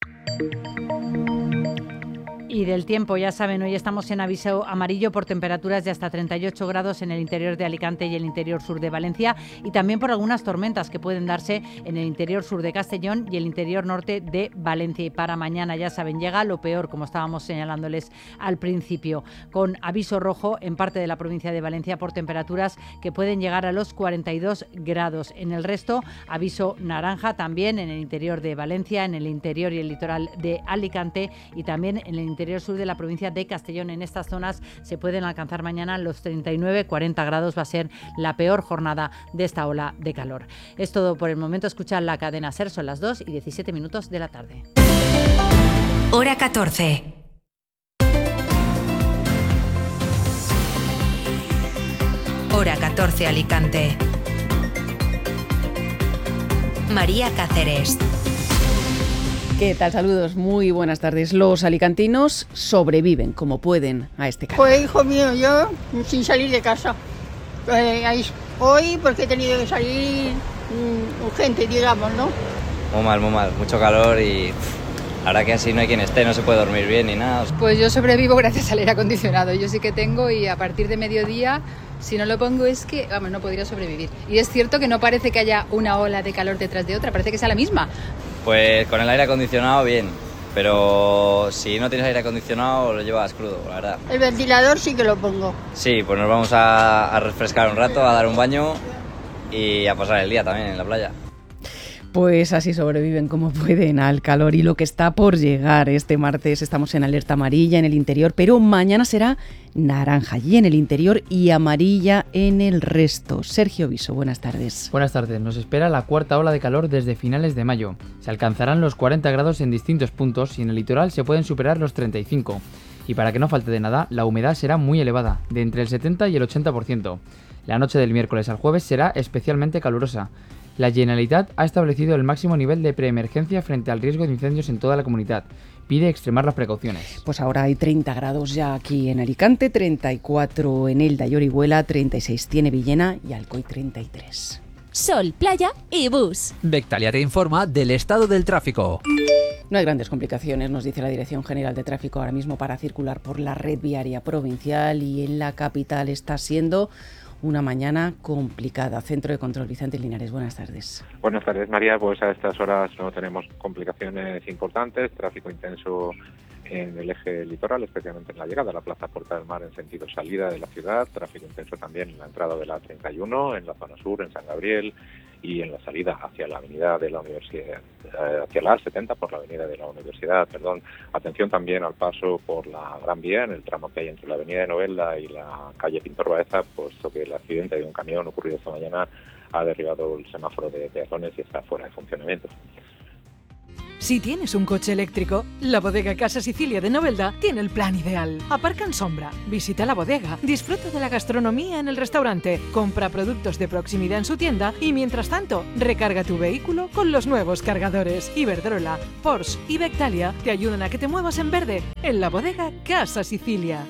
Y del tiempo, ya saben, hoy estamos en aviso amarillo por temperaturas de hasta treinta y ocho grados en el interior de Alicante y el interior sur de Valencia, y también por algunas tormentas que pueden darse en el interior sur de Castellón y el interior norte de Valencia. Y para mañana, ya saben, llega lo peor, como estábamos señalándoles al principio, con aviso rojo en parte de la provincia de Valencia por temperaturas que pueden llegar a los cuarenta y dos grados. En el resto, aviso naranja también en el interior de Valencia, en el interior y el litoral de Alicante, y también en el interior sur de la provincia de Castellón. En estas zonas se pueden alcanzar mañana los treinta y nueve cuarenta grados. Va a ser la peor jornada de esta ola de calor. Es todo por el momento. Escuchad la cadena SER, son las dos y diecisiete minutos de la tarde. Hora catorce. Hora catorce Alicante. María Cáceres. ¿Qué tal? Saludos, muy buenas tardes. Los alicantinos sobreviven como pueden a este calor. Pues hijo mío, yo sin salir de casa. Eh, hoy porque he tenido que salir um, urgente, digamos, ¿no? Muy mal, muy mal. Mucho calor y pff, la verdad que así no hay quien esté, no se puede dormir bien ni nada. Pues yo sobrevivo gracias al aire acondicionado. Yo sí que tengo, y a partir de mediodía, si no lo pongo es que, vamos, no podría sobrevivir. Y es cierto que no parece que haya una ola de calor detrás de otra, parece que sea la misma. Pues con el aire acondicionado bien, pero si no tienes aire acondicionado lo llevas crudo, la verdad. El ventilador sí que lo pongo. Sí, pues nos vamos a, a refrescar un rato, a dar un baño y a pasar el día también en la playa. Pues así sobreviven como pueden al calor y lo que está por llegar. Este martes estamos en alerta amarilla en el interior, pero mañana será naranja allí en el interior y amarilla en el resto. Sergio Viso, buenas tardes. Buenas tardes. Nos espera la cuarta ola de calor desde finales de mayo. Se alcanzarán los cuarenta grados en distintos puntos y en el litoral se pueden superar los treinta y cinco. Y para que no falte de nada, la humedad será muy elevada, de entre el setenta y el ochenta por ciento. La noche del miércoles al jueves será especialmente calurosa. La Generalitat ha establecido el máximo nivel de preemergencia frente al riesgo de incendios en toda la comunidad. Pide extremar las precauciones. Pues ahora hay treinta grados ya aquí en Alicante, treinta y cuatro en Elda y Orihuela, treinta y seis tiene Villena y Alcoy treinta y tres. Sol, playa y bus. Bectalia te informa del estado del tráfico. No hay grandes complicaciones, nos dice la Dirección General de Tráfico ahora mismo para circular por la red viaria provincial, y en la capital está siendo una mañana complicada. Centro de Control, Vicente Linares, buenas tardes. Buenas tardes, María. Pues a estas horas no tenemos complicaciones importantes, tráfico intenso en el eje litoral, especialmente en la llegada a la Plaza Puerta del Mar en sentido salida de la ciudad, tráfico intenso también en la entrada de la treinta y uno, en la zona sur, en San Gabriel, y en la salida hacia la avenida de la Universidad, hacia la A setenta por la avenida de la Universidad, perdón. Atención también al paso por la Gran Vía, en el tramo que hay entre la avenida de Novelda y la calle Pintor Baeza, puesto que el accidente de un camión ocurrido esta mañana ha derribado el semáforo de peatones y está fuera de funcionamiento. Si tienes un coche eléctrico, la bodega Casa Sicilia de Novelda tiene el plan ideal. Aparca en sombra, visita la bodega, disfruta de la gastronomía en el restaurante, compra productos de proximidad en su tienda y, mientras tanto, recarga tu vehículo con los nuevos cargadores. Iberdrola, Porsche y Vectalia te ayudan a que te muevas en verde en la bodega Casa Sicilia.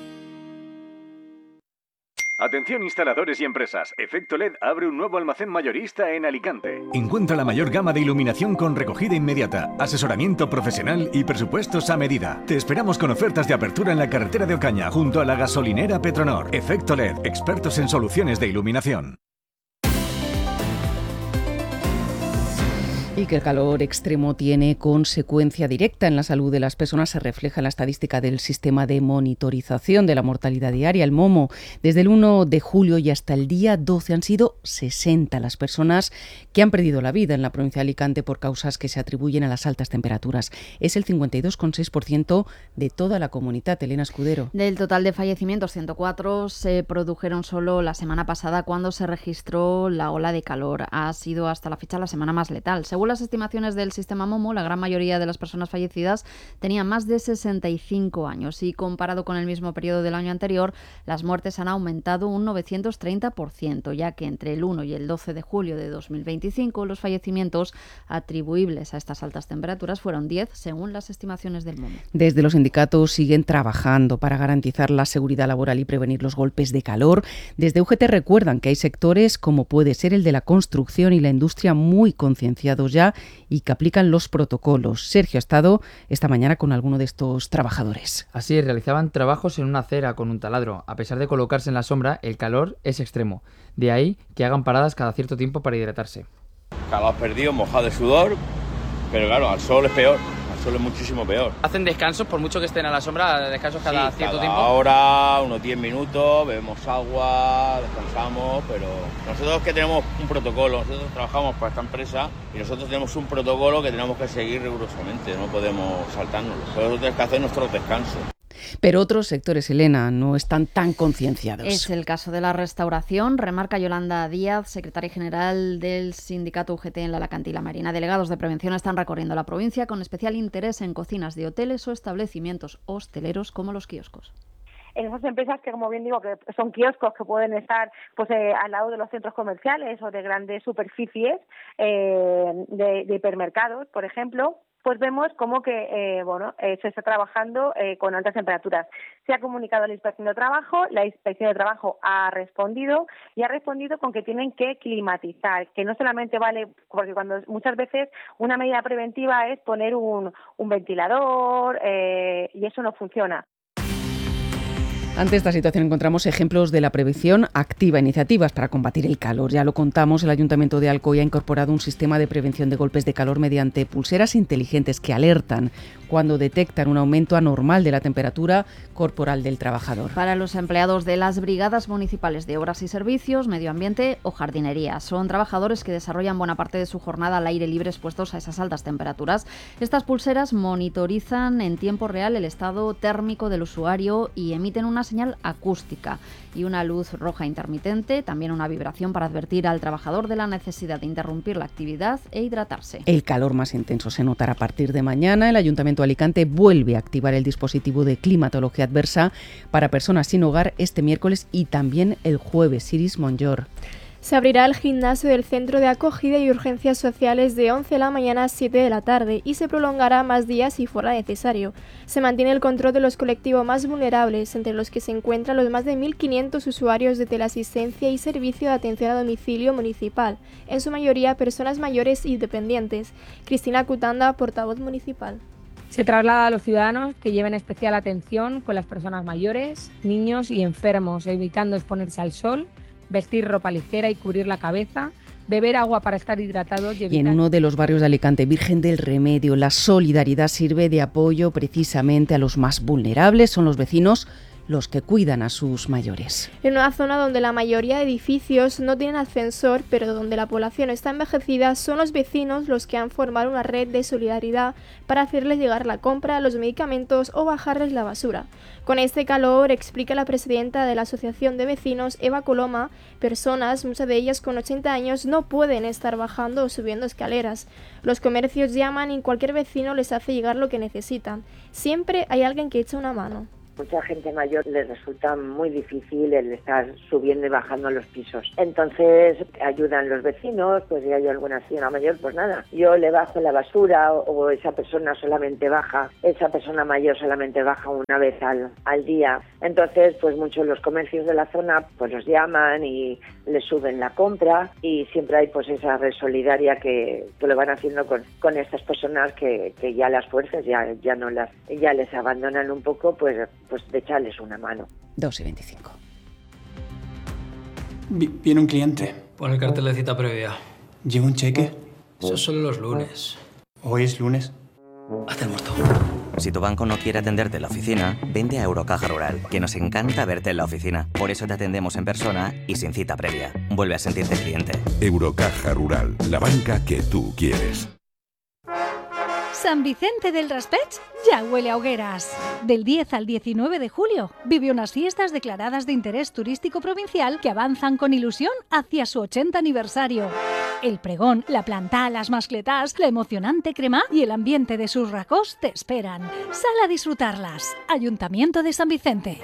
Atención instaladores y empresas, Efecto L E D abre un nuevo almacén mayorista en Alicante. Encuentra la mayor gama de iluminación con recogida inmediata, asesoramiento profesional y presupuestos a medida. Te esperamos con ofertas de apertura en la carretera de Ocaña, junto a la gasolinera Petronor. Efecto L E D, expertos en soluciones de iluminación. Y que el calor extremo tiene consecuencia directa en la salud de las personas se refleja en la estadística del sistema de monitorización de la mortalidad diaria, el MOMO. Desde el uno de julio y hasta el día doce han sido sesenta las personas que han perdido la vida en la provincia de Alicante por causas que se atribuyen a las altas temperaturas. Es el cincuenta y dos coma seis por ciento de toda la comunidad. Elena Escudero. Del total de fallecimientos, ciento cuatro se produjeron solo la semana pasada cuando se registró la ola de calor. Ha sido hasta la fecha la semana más letal. Según las estimaciones del sistema MOMO, la gran mayoría de las personas fallecidas tenían más de sesenta y cinco años y comparado con el mismo periodo del año anterior, las muertes han aumentado un novecientos treinta por ciento, ya que entre el uno y el doce de julio de dos mil veinticinco los fallecimientos atribuibles a estas altas temperaturas fueron diez, según las estimaciones del MOMO. Desde los sindicatos siguen trabajando para garantizar la seguridad laboral y prevenir los golpes de calor. Desde U G T recuerdan que hay sectores, como puede ser el de la construcción y la industria, muy concienciados ya y que aplican los protocolos. Sergio ha estado esta mañana con alguno de estos trabajadores. Así, realizaban trabajos en una acera con un taladro. A pesar de colocarse en la sombra, el calor es extremo. De ahí que hagan paradas cada cierto tiempo para hidratarse. Calor perdido, mojado de sudor, pero claro, al sol es peor. Solo es muchísimo peor. ¿Hacen descansos, por mucho que estén a la sombra, descansos cada sí, cierto cada tiempo? Ahora, unos diez minutos, bebemos agua, descansamos, pero nosotros que tenemos un protocolo, nosotros trabajamos para esta empresa y nosotros tenemos un protocolo que tenemos que seguir rigurosamente, no podemos saltárnoslo. Nosotros tenemos que hacer nuestros descansos. Pero otros sectores, Elena, no están tan concienciados. Es el caso de la restauración, remarca Yolanda Díaz, secretaria general del sindicato U G T en la Alacant y la Marina. Delegados de prevención están recorriendo la provincia con especial interés en cocinas de hoteles o establecimientos hosteleros como los kioscos. En esas empresas que, como bien digo, que son kioscos que pueden estar pues eh, al lado de los centros comerciales o de grandes superficies eh, de, de hipermercados, por ejemplo, pues vemos como que eh, bueno eh, se está trabajando eh, con altas temperaturas. Se ha comunicado a la Inspección de Trabajo, la Inspección de Trabajo ha respondido y ha respondido con que tienen que climatizar, que no solamente vale, porque cuando muchas veces una medida preventiva es poner un, un ventilador eh, y eso no funciona. Ante esta situación encontramos ejemplos de la prevención activa, iniciativas para combatir el calor. Ya lo contamos, el Ayuntamiento de Alcoy ha incorporado un sistema de prevención de golpes de calor mediante pulseras inteligentes que alertan cuando detectan un aumento anormal de la temperatura corporal del trabajador. Para los empleados de las brigadas municipales de obras y servicios, medio ambiente o jardinería. Son trabajadores que desarrollan buena parte de su jornada al aire libre expuestos a esas altas temperaturas. Estas pulseras monitorizan en tiempo real el estado térmico del usuario y emiten una señal acústica y una luz roja intermitente, también una vibración para advertir al trabajador de la necesidad de interrumpir la actividad e hidratarse. El calor más intenso se notará a partir de mañana. El Ayuntamiento de Alicante vuelve a activar el dispositivo de climatología adversa para personas sin hogar este miércoles y también el jueves. Iris Monllor. Se abrirá el gimnasio del Centro de Acogida y Urgencias Sociales de once de la mañana a siete de la tarde y se prolongará más días si fuera necesario. Se mantiene el control de los colectivos más vulnerables, entre los que se encuentran los más de mil quinientos usuarios de teleasistencia y servicio de atención a domicilio municipal, en su mayoría personas mayores y dependientes. Cristina Cutanda, portavoz municipal. Se traslada a los ciudadanos que lleven especial atención con las personas mayores, niños y enfermos, evitando exponerse al sol, vestir ropa ligera y cubrir la cabeza, beber agua para estar hidratados y evitar... Y en uno de los barrios de Alicante, Virgen del Remedio, la solidaridad sirve de apoyo precisamente a los más vulnerables, son los vecinos los que cuidan a sus mayores. En una zona donde la mayoría de edificios no tienen ascensor, pero donde la población está envejecida, son los vecinos los que han formado una red de solidaridad para hacerles llegar la compra, los medicamentos o bajarles la basura. Con este calor, explica la presidenta de la Asociación de Vecinos, Eva Coloma, personas, muchas de ellas con ochenta años, no pueden estar bajando o subiendo escaleras. Los comercios llaman y cualquier vecino les hace llegar lo que necesitan. Siempre hay alguien que echa una mano. Mucha gente mayor les resulta muy difícil el estar subiendo y bajando los pisos. Entonces ayudan los vecinos, pues si hay alguna señora mayor, pues nada, yo le bajo la basura o, o esa persona solamente baja, esa persona mayor solamente baja una vez al, al día. Entonces, pues muchos los comercios de la zona pues los llaman y les suben la compra y siempre hay pues esa red solidaria que, que lo van haciendo con, con estas personas que, que ya las fuerzas ya, ya no las, ya les abandonan un poco, pues pues de echarles una mano. dos y veinticinco. Viene un cliente. Pon el cartel de cita previa. ¿Llega un cheque? Eso son los lunes. ¿Hoy es lunes? Haz el muerto. Si tu banco no quiere atenderte en la oficina, vente a Eurocaja Rural, que nos encanta verte en la oficina. Por eso te atendemos en persona y sin cita previa. Vuelve a sentirte cliente. Eurocaja Rural, la banca que tú quieres. San Vicente del Raspeig ya huele a hogueras. Del diez al diecinueve de julio vive unas fiestas declaradas de interés turístico provincial que avanzan con ilusión hacia su ochenta aniversario. El pregón, la planta, las mascletas, la emocionante crema y el ambiente de sus racós te esperan. Sal a disfrutarlas. Ayuntamiento de San Vicente.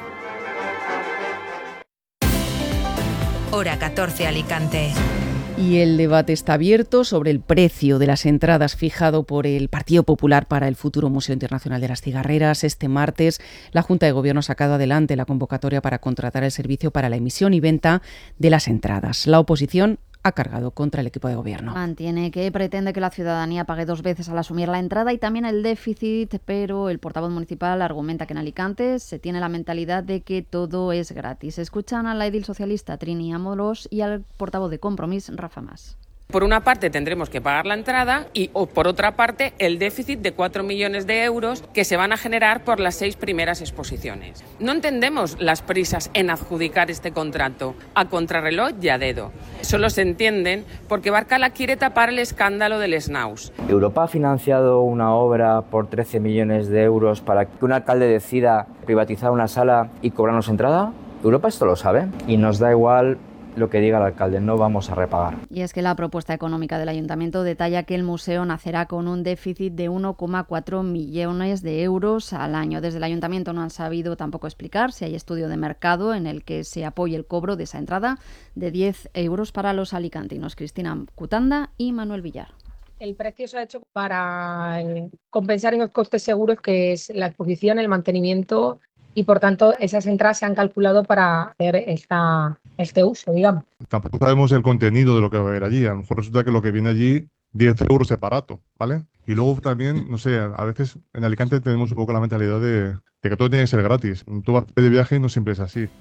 Hora catorce, Alicante. Y el debate está abierto sobre el precio de las entradas fijado por el Partido Popular para el futuro Museo Internacional de las Cigarreras. Este martes, la Junta de Gobierno ha sacado adelante la convocatoria para contratar el servicio para la emisión y venta de las entradas. La oposición ha cargado contra el equipo de gobierno. Mantiene que pretende que la ciudadanía pague dos veces al asumir la entrada y también el déficit, pero el portavoz municipal argumenta que en Alicante se tiene la mentalidad de que todo es gratis. Escuchan a la edil socialista Trini Amoros y al portavoz de Compromís, Rafa Mas. Por una parte tendremos que pagar la entrada y o por otra parte el déficit de cuatro millones de euros que se van a generar por las seis primeras exposiciones. No entendemos las prisas en adjudicar este contrato a contrarreloj y a dedo. Solo se entienden porque Barcala quiere tapar el escándalo del Snaus. Europa ha financiado una obra por trece millones de euros para que un alcalde decida privatizar una sala y cobrarnos entrada. Europa esto lo sabe y nos da igual lo que diga el alcalde, no vamos a repagar. Y es que la propuesta económica del ayuntamiento detalla que el museo nacerá con un déficit de uno coma cuatro millones de euros al año. Desde el ayuntamiento no han sabido tampoco explicar si hay estudio de mercado en el que se apoye el cobro de esa entrada de diez euros para los alicantinos. Cristina Cutanda y Manuel Villar. El precio se ha hecho para eh, compensar esos costes seguros que es la exposición, el mantenimiento y por tanto esas entradas se han calculado para hacer esta, este uso, digamos. Tampoco sabemos el contenido de lo que va a haber allí. A lo mejor resulta que lo que viene allí, diez euros separato, ¿vale? Y luego también, no sé, a veces en Alicante tenemos un poco la mentalidad de, de que todo tiene que ser gratis. Tú vas de viaje y no siempre es así.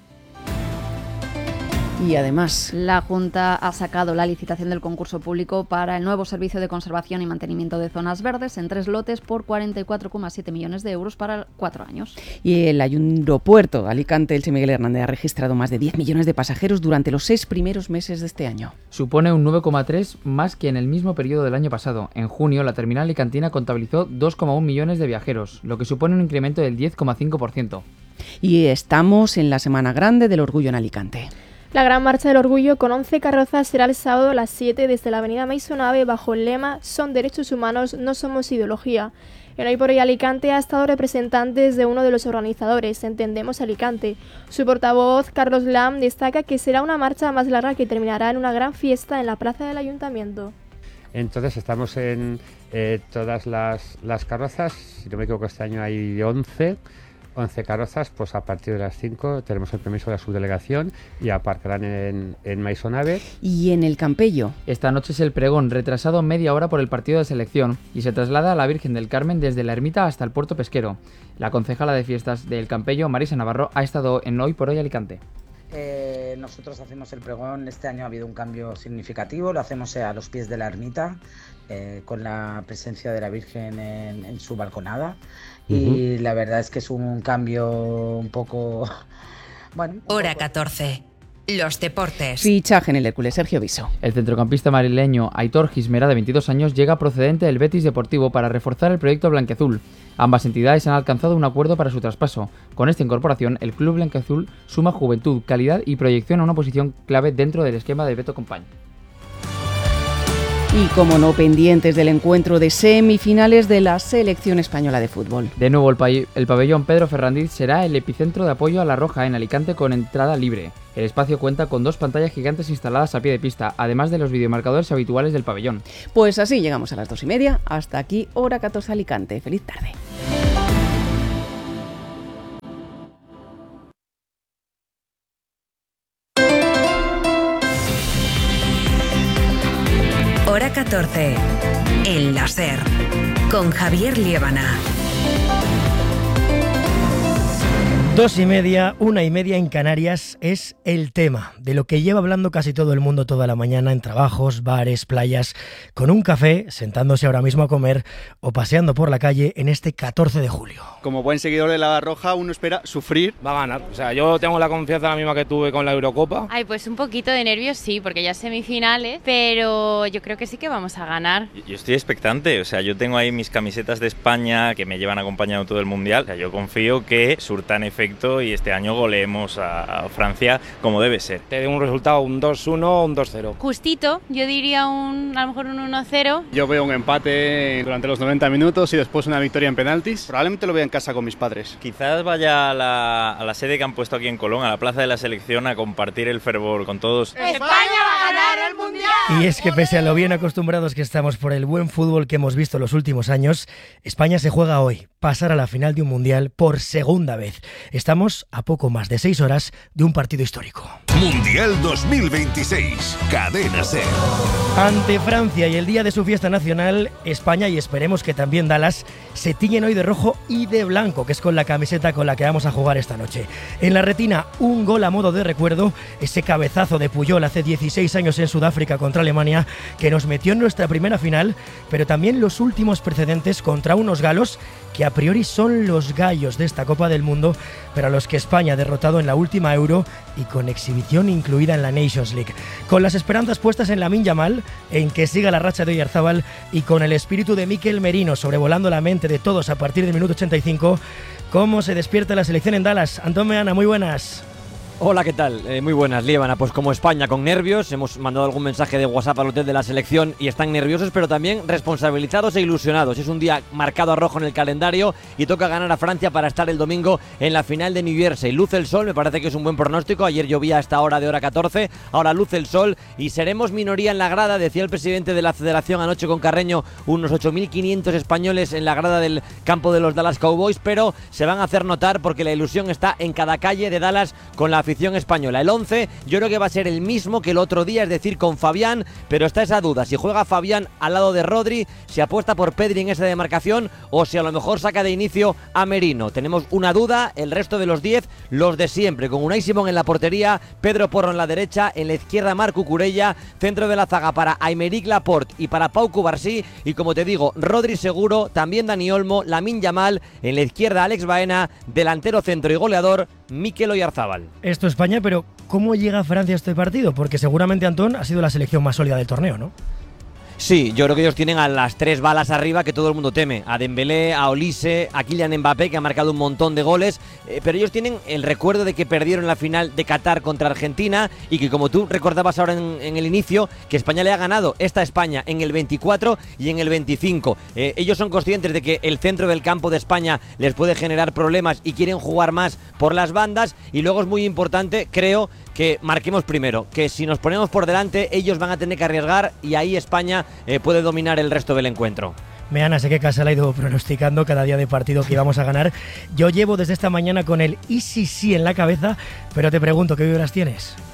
Y además, la Junta ha sacado la licitación del concurso público para el nuevo servicio de conservación y mantenimiento de zonas verdes en tres lotes por cuarenta y cuatro coma siete millones de euros para cuatro años. Y el aeropuerto Alicante Elche Miguel Hernández ha registrado más de diez millones de pasajeros durante los seis primeros meses de este año. Supone un nueve coma tres más que en el mismo periodo del año pasado. En junio, la terminal alicantina contabilizó dos coma uno millones de viajeros, lo que supone un incremento del diez coma cinco por ciento. Y estamos en la Semana Grande del Orgullo en Alicante. La Gran Marcha del Orgullo con once carrozas será el sábado a las siete desde la avenida Maisonave bajo el lema «Son derechos humanos, no somos ideología». En Hoy por Hoy Alicante ha estado representantes de uno de los organizadores, Entendemos Alicante. Su portavoz, Carlos Lam, destaca que será una marcha más larga que terminará en una gran fiesta en la plaza del Ayuntamiento. Entonces estamos en eh, todas las, las carrozas, si no me equivoco este año hay once. once carrozas, pues a partir de las cinco tenemos el permiso de la subdelegación y aparcarán en, en Maisonave. Y en el Campello. Esta noche es el pregón, retrasado media hora por el partido de selección, y se traslada a la Virgen del Carmen desde la ermita hasta el puerto pesquero. La concejala de fiestas del Campello, Marisa Navarro, ha estado en Hoy por Hoy Alicante. Eh, nosotros hacemos el pregón, este año ha habido un cambio significativo, lo hacemos a los pies de la ermita, eh, con la presencia de la Virgen en, en su balconada. Uh-huh. Y la verdad es que es un cambio un poco... bueno. Un Hora poco... catorce. Los deportes. Fichaje en el Hércules, Sergio Viso. El centrocampista madrileño Aitor Gismera, de veintidós años, llega procedente del Betis Deportivo para reforzar el proyecto blanquiazul. Ambas entidades han alcanzado un acuerdo para su traspaso. Con esta incorporación, el club blanquiazul suma juventud, calidad y proyección a una posición clave dentro del esquema de Beto Compañ. Y como no, pendientes del encuentro de semifinales de la selección española de fútbol. De nuevo, el, pa- el pabellón Pedro Ferrandiz será el epicentro de apoyo a la Roja en Alicante con entrada libre. El espacio cuenta con dos pantallas gigantes instaladas a pie de pista, además de los videomarcadores habituales del pabellón. Pues así llegamos a las dos y media. Hasta aquí, Hora catorce Alicante. Feliz tarde. Hora catorce. En la SER. Con Javier Liébana. Dos y media, una y media en Canarias es el tema de lo que lleva hablando casi todo el mundo toda la mañana en trabajos, bares, playas, con un café, sentándose ahora mismo a comer o paseando por la calle en este catorce de julio. Como buen seguidor de la Roja, uno espera sufrir. Va a ganar, o sea, yo tengo la confianza la misma que tuve con la Eurocopa. Ay, pues un poquito de nervios sí, porque ya es semifinales, pero yo creo que sí que vamos a ganar. Yo estoy expectante, o sea, yo tengo ahí mis camisetas de España que me llevan acompañando todo el Mundial, o sea, yo confío que surtan efecto y este año goleemos a, a Francia como debe ser. Te doy un resultado, un dos uno o un dos cero. Justito, yo diría un, a lo mejor un uno cero. Yo veo un empate durante los noventa minutos y después una victoria en penaltis. Probablemente lo vea en casa con mis padres. Quizás vaya a la, a la sede que han puesto aquí en Colón, a la Plaza de la Selección, a compartir el fervor con todos. ¡España va a ganar el Mundial! Y es que pese a lo bien acostumbrados que estamos por el buen fútbol que hemos visto los últimos años, España se juega hoy, pasar a la final de un Mundial por segunda vez. Estamos a poco más de seis horas de un partido histórico. Mundial dos mil veintiséis, Cadena SER. Ante Francia y el día de su fiesta nacional, España y esperemos que también Dallas se tiñen hoy de rojo y de blanco, que es con la camiseta con la que vamos a jugar esta noche. En la retina, un gol a modo de recuerdo, ese cabezazo de Puyol hace dieciséis años en Sudáfrica contra Alemania, que nos metió en nuestra primera final, pero también los últimos precedentes contra unos galos que a priori son los gallos de esta Copa del Mundo, pero a los que España ha derrotado en la última Euro y con exhibición incluida en la Nations League. Con las esperanzas puestas en Lamine Yamal, en que siga la racha de Oyarzábal y con el espíritu de Mikel Merino sobrevolando la mente de todos a partir del minuto ochenta y cinco, ¿cómo se despierta la selección en Dallas? Antón Meana, muy buenas. Hola, ¿qué tal? Eh, muy buenas, Liébana. Pues como España con nervios, hemos mandado algún mensaje de WhatsApp al hotel de la selección y están nerviosos, pero también responsabilizados e ilusionados. Es un día marcado a rojo en el calendario y toca ganar a Francia para estar el domingo en la final de New Jersey. Luce el sol, me parece que es un buen pronóstico. Ayer llovía a esta hora de hora catorce, ahora luce el sol y seremos minoría en la grada, decía el presidente de la federación anoche con Carreño, unos ocho mil quinientos españoles en la grada del campo de los Dallas Cowboys, pero se van a hacer notar porque la ilusión está en cada calle de Dallas con la afición española. El once yo creo que va a ser el mismo que el otro día, es decir, con Fabián, pero está esa duda, si juega Fabián al lado de Rodri, si apuesta por Pedri en esa demarcación o si a lo mejor saca de inicio a Merino. Tenemos una duda, el resto de los diez, los de siempre, con Unai Simón en la portería, Pedro Porro en la derecha, en la izquierda Marc Cucurella, centro de la zaga para Aymeric Laporte y para Pau Cubarsí, y como te digo, Rodri seguro, también Dani Olmo, Lamine Yamal, en la izquierda Alex Baena, delantero centro y goleador Mikel Oyarzábal. Esto es España, pero ¿cómo llega Francia a este partido? Porque seguramente, Antón, ha sido la selección más sólida del torneo, ¿no? Sí, yo creo que ellos tienen a las tres balas arriba que todo el mundo teme, a Dembélé, a Olise, a Kylian Mbappé, que ha marcado un montón de goles, eh, pero ellos tienen el recuerdo de que perdieron la final de Qatar contra Argentina y que, como tú recordabas ahora en, en el inicio, que España le ha ganado esta España en el veinticuatro y en el veinticinco. Eh, ellos son conscientes de que el centro del campo de España les puede generar problemas y quieren jugar más por las bandas, y luego es muy importante, creo, que marquemos primero, que si nos ponemos por delante ellos van a tener que arriesgar y ahí España eh, puede dominar el resto del encuentro. Meana, sé que Casal ha ido pronosticando cada día de partido que íbamos a ganar. Yo llevo desde esta mañana con el y sí sí en la cabeza, pero te pregunto, ¿qué vibras tienes?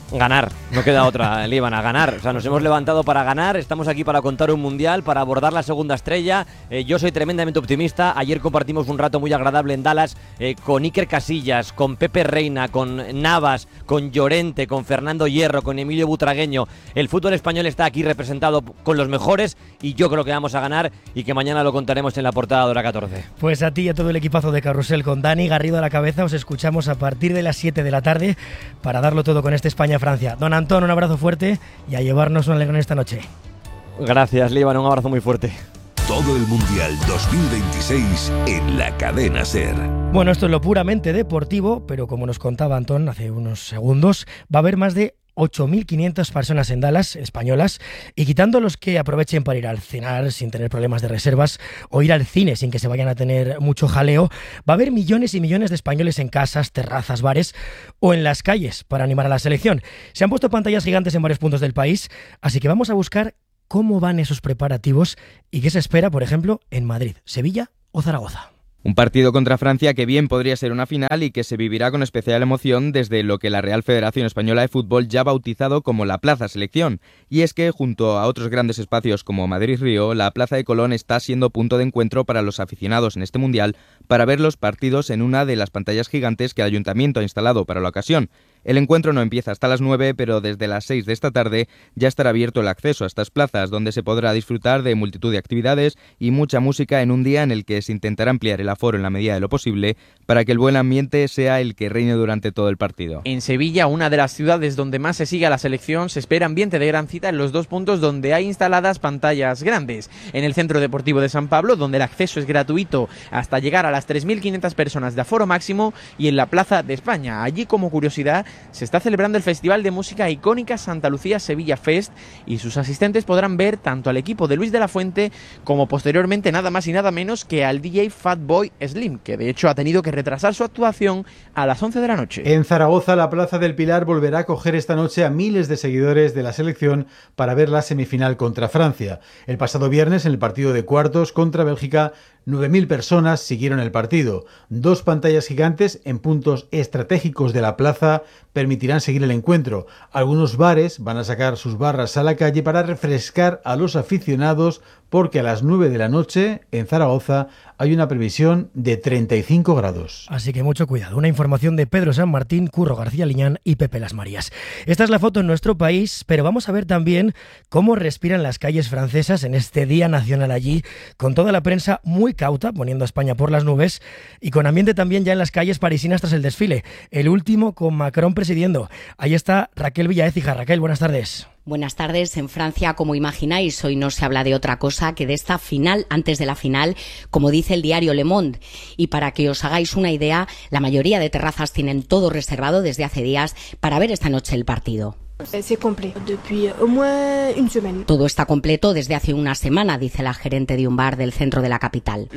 Ganar, no queda otra, Líbana, ganar. O sea, nos hemos levantado para ganar, estamos aquí para contar un mundial, para abordar la segunda estrella. Eh, yo soy tremendamente optimista. Ayer compartimos un rato muy agradable en Dallas eh, con Iker Casillas, con Pepe Reina, con Navas, con Llorente, con Fernando Hierro, con Emilio Butragueño. El fútbol español está aquí representado con los mejores y yo creo que vamos a ganar y que mañana lo contaremos en la portada de Hora catorce. Pues a ti y a todo el equipazo de Carrusel con Dani Garrido a la cabeza os escuchamos a partir de las siete de la tarde para darlo todo con este España Francia. Don Antón, un abrazo fuerte y a llevarnos un alegrón esta noche. Gracias, Líbano, un abrazo muy fuerte. Todo el Mundial dos mil veintiséis en la cadena SER. Bueno, esto es lo puramente deportivo, pero como nos contaba Antón hace unos segundos, va a haber más de ocho mil quinientas personas en Dallas, españolas, y quitando los que aprovechen para ir al cenar sin tener problemas de reservas o ir al cine sin que se vayan a tener mucho jaleo, va a haber millones y millones de españoles en casas, terrazas, bares o en las calles para animar a la selección. Se han puesto pantallas gigantes en varios puntos del país, así que vamos a buscar cómo van esos preparativos y qué se espera, por ejemplo, en Madrid, Sevilla o Zaragoza. Un partido contra Francia que bien podría ser una final y que se vivirá con especial emoción desde lo que la Real Federación Española de Fútbol ya ha bautizado como la Plaza Selección. Y es que, junto a otros grandes espacios como Madrid-Río, la Plaza de Colón está siendo punto de encuentro para los aficionados en este Mundial para ver los partidos en una de las pantallas gigantes que el Ayuntamiento ha instalado para la ocasión. El encuentro no empieza hasta las nueve, pero desde las seis de esta tarde ya estará abierto el acceso a estas plazas, donde se podrá disfrutar de multitud de actividades y mucha música en un día en el que se intentará ampliar el aforo en la medida de lo posible para que el buen ambiente sea el que reine durante todo el partido. En Sevilla, una de las ciudades donde más se sigue a la selección, se espera ambiente de gran cita en los dos puntos donde hay instaladas pantallas grandes. En el Centro Deportivo de San Pablo, donde el acceso es gratuito hasta llegar a las tres mil quinientas personas de aforo máximo, y en la Plaza de España. Allí, como curiosidad, se está celebrando el festival de música icónica Santa Lucía Sevilla Fest y sus asistentes podrán ver tanto al equipo de Luis de la Fuente como posteriormente nada más y nada menos que al D J Fatboy Slim, que de hecho ha tenido que retrasar su actuación a las once de la noche. En Zaragoza, la Plaza del Pilar volverá a acoger esta noche a miles de seguidores de la selección para ver la semifinal contra Francia. El pasado viernes, en el partido de cuartos contra Bélgica, nueve mil personas siguieron el partido. Dos pantallas gigantes en puntos estratégicos de la plaza permitirán seguir el encuentro. Algunos bares van a sacar sus barras a la calle para refrescar a los aficionados, porque a las nueve de la noche en Zaragoza hay una previsión de treinta y cinco grados. Así que mucho cuidado. Una información de Pedro San Martín, Curro García Liñán y Pepe Las Marías. Esta es la foto en nuestro país, pero vamos a ver también cómo respiran las calles francesas en este Día Nacional allí, con toda la prensa muy cauta, poniendo a España por las nubes, y con ambiente también ya en las calles parisinas tras el desfile. El último con Macron presidiendo. Ahí está Raquel Villaécija. Raquel, buenas tardes. Buenas tardes. En Francia, como imagináis, hoy no se habla de otra cosa que de esta final antes de la final, como dice el diario Le Monde. Y para que os hagáis una idea, la mayoría de terrazas tienen todo reservado desde hace días para ver esta noche el partido. Todo está completo desde hace una semana, dice la gerente de un bar del centro de la capital.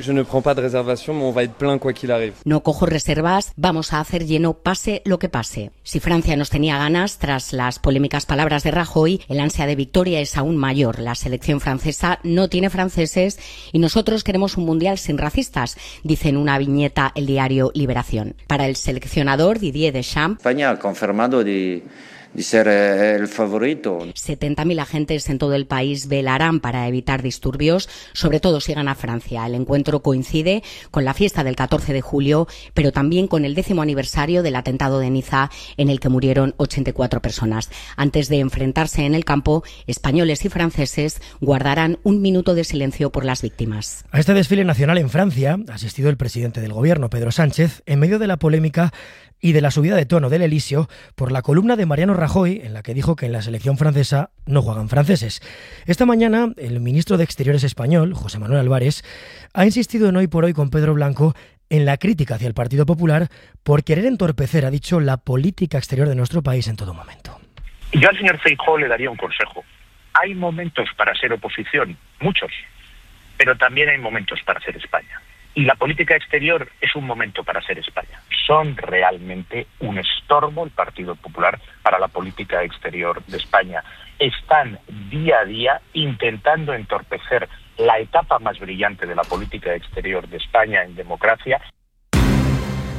No cojo reservas, vamos a hacer lleno pase lo que pase. Si Francia nos tenía ganas, tras las polémicas palabras de Rajoy, el ansia de victoria es aún mayor. La selección francesa no tiene franceses y nosotros queremos un mundial sin racistas, dice en una viñeta el diario Liberación. Para el seleccionador Didier Deschamps, España ha confirmado de... de ser el favorito. setenta mil agentes en todo el país velarán para evitar disturbios, sobre todo si gana Francia. El encuentro coincide con la fiesta del catorce de julio, pero también con el décimo aniversario del atentado de Niza, en el que murieron ochenta y cuatro personas. Antes de enfrentarse en el campo, españoles y franceses guardarán un minuto de silencio por las víctimas. A este desfile nacional en Francia ha asistido el presidente del gobierno, Pedro Sánchez, en medio de la polémica y de la subida de tono del Elíseo por la columna de Mariano Rajoy, en la que dijo que en la selección francesa no juegan franceses. Esta mañana, el ministro de Exteriores español, José Manuel Álvarez, ha insistido en Hoy por Hoy con Pedro Blanco en la crítica hacia el Partido Popular por querer entorpecer, ha dicho, la política exterior de nuestro país en todo momento. Yo al señor Feijóo le daría un consejo. Hay momentos para ser oposición, muchos, pero también hay momentos para ser España. Y la política exterior es un momento para ser España. Son realmente un estorbo el Partido Popular para la política exterior de España. Están día a día intentando entorpecer la etapa más brillante de la política exterior de España en democracia.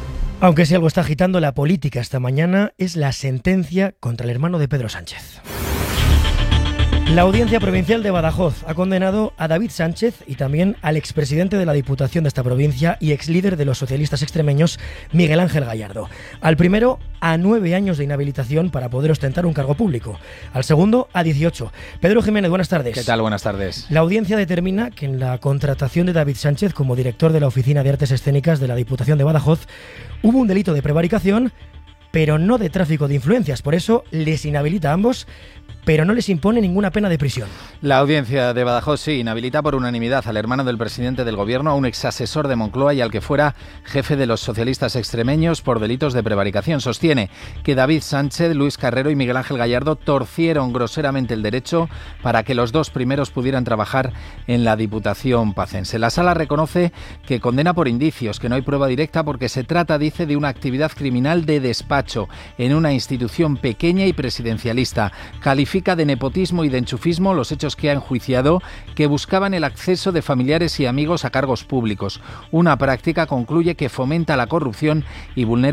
Aunque si algo está agitando la política esta mañana es la sentencia contra el hermano de Pedro Sánchez. La Audiencia Provincial de Badajoz ha condenado a David Sánchez y también al expresidente de la Diputación de esta provincia y exlíder de los socialistas extremeños, Miguel Ángel Gallardo. Al primero, a nueve años de inhabilitación para poder ostentar un cargo público. Al segundo, a dieciocho. Pedro Jiménez, buenas tardes. ¿Qué tal? Buenas tardes. La audiencia determina que en la contratación de David Sánchez como director de la Oficina de Artes Escénicas de la Diputación de Badajoz hubo un delito de prevaricación, pero no de tráfico de influencias. Por eso les inhabilita a ambos, pero no les impone ninguna pena de prisión. La audiencia de Badajoz sí inhabilita por unanimidad al hermano del presidente del gobierno, a un exasesor de Moncloa y al que fuera jefe de los socialistas extremeños por delitos de prevaricación. Sostiene que David Sánchez, Luis Carrero y Miguel Ángel Gallardo torcieron groseramente el derecho para que los dos primeros pudieran trabajar en la Diputación pacense. La sala reconoce que condena por indicios, que no hay prueba directa porque se trata, dice, de una actividad criminal de despacho en una institución pequeña y presidencialista. Califica de nepotismo y de enchufismo los hechos que ha enjuiciado, que buscaban el acceso de familiares y amigos a cargos públicos. Una práctica, concluye, que fomenta la corrupción y vulnera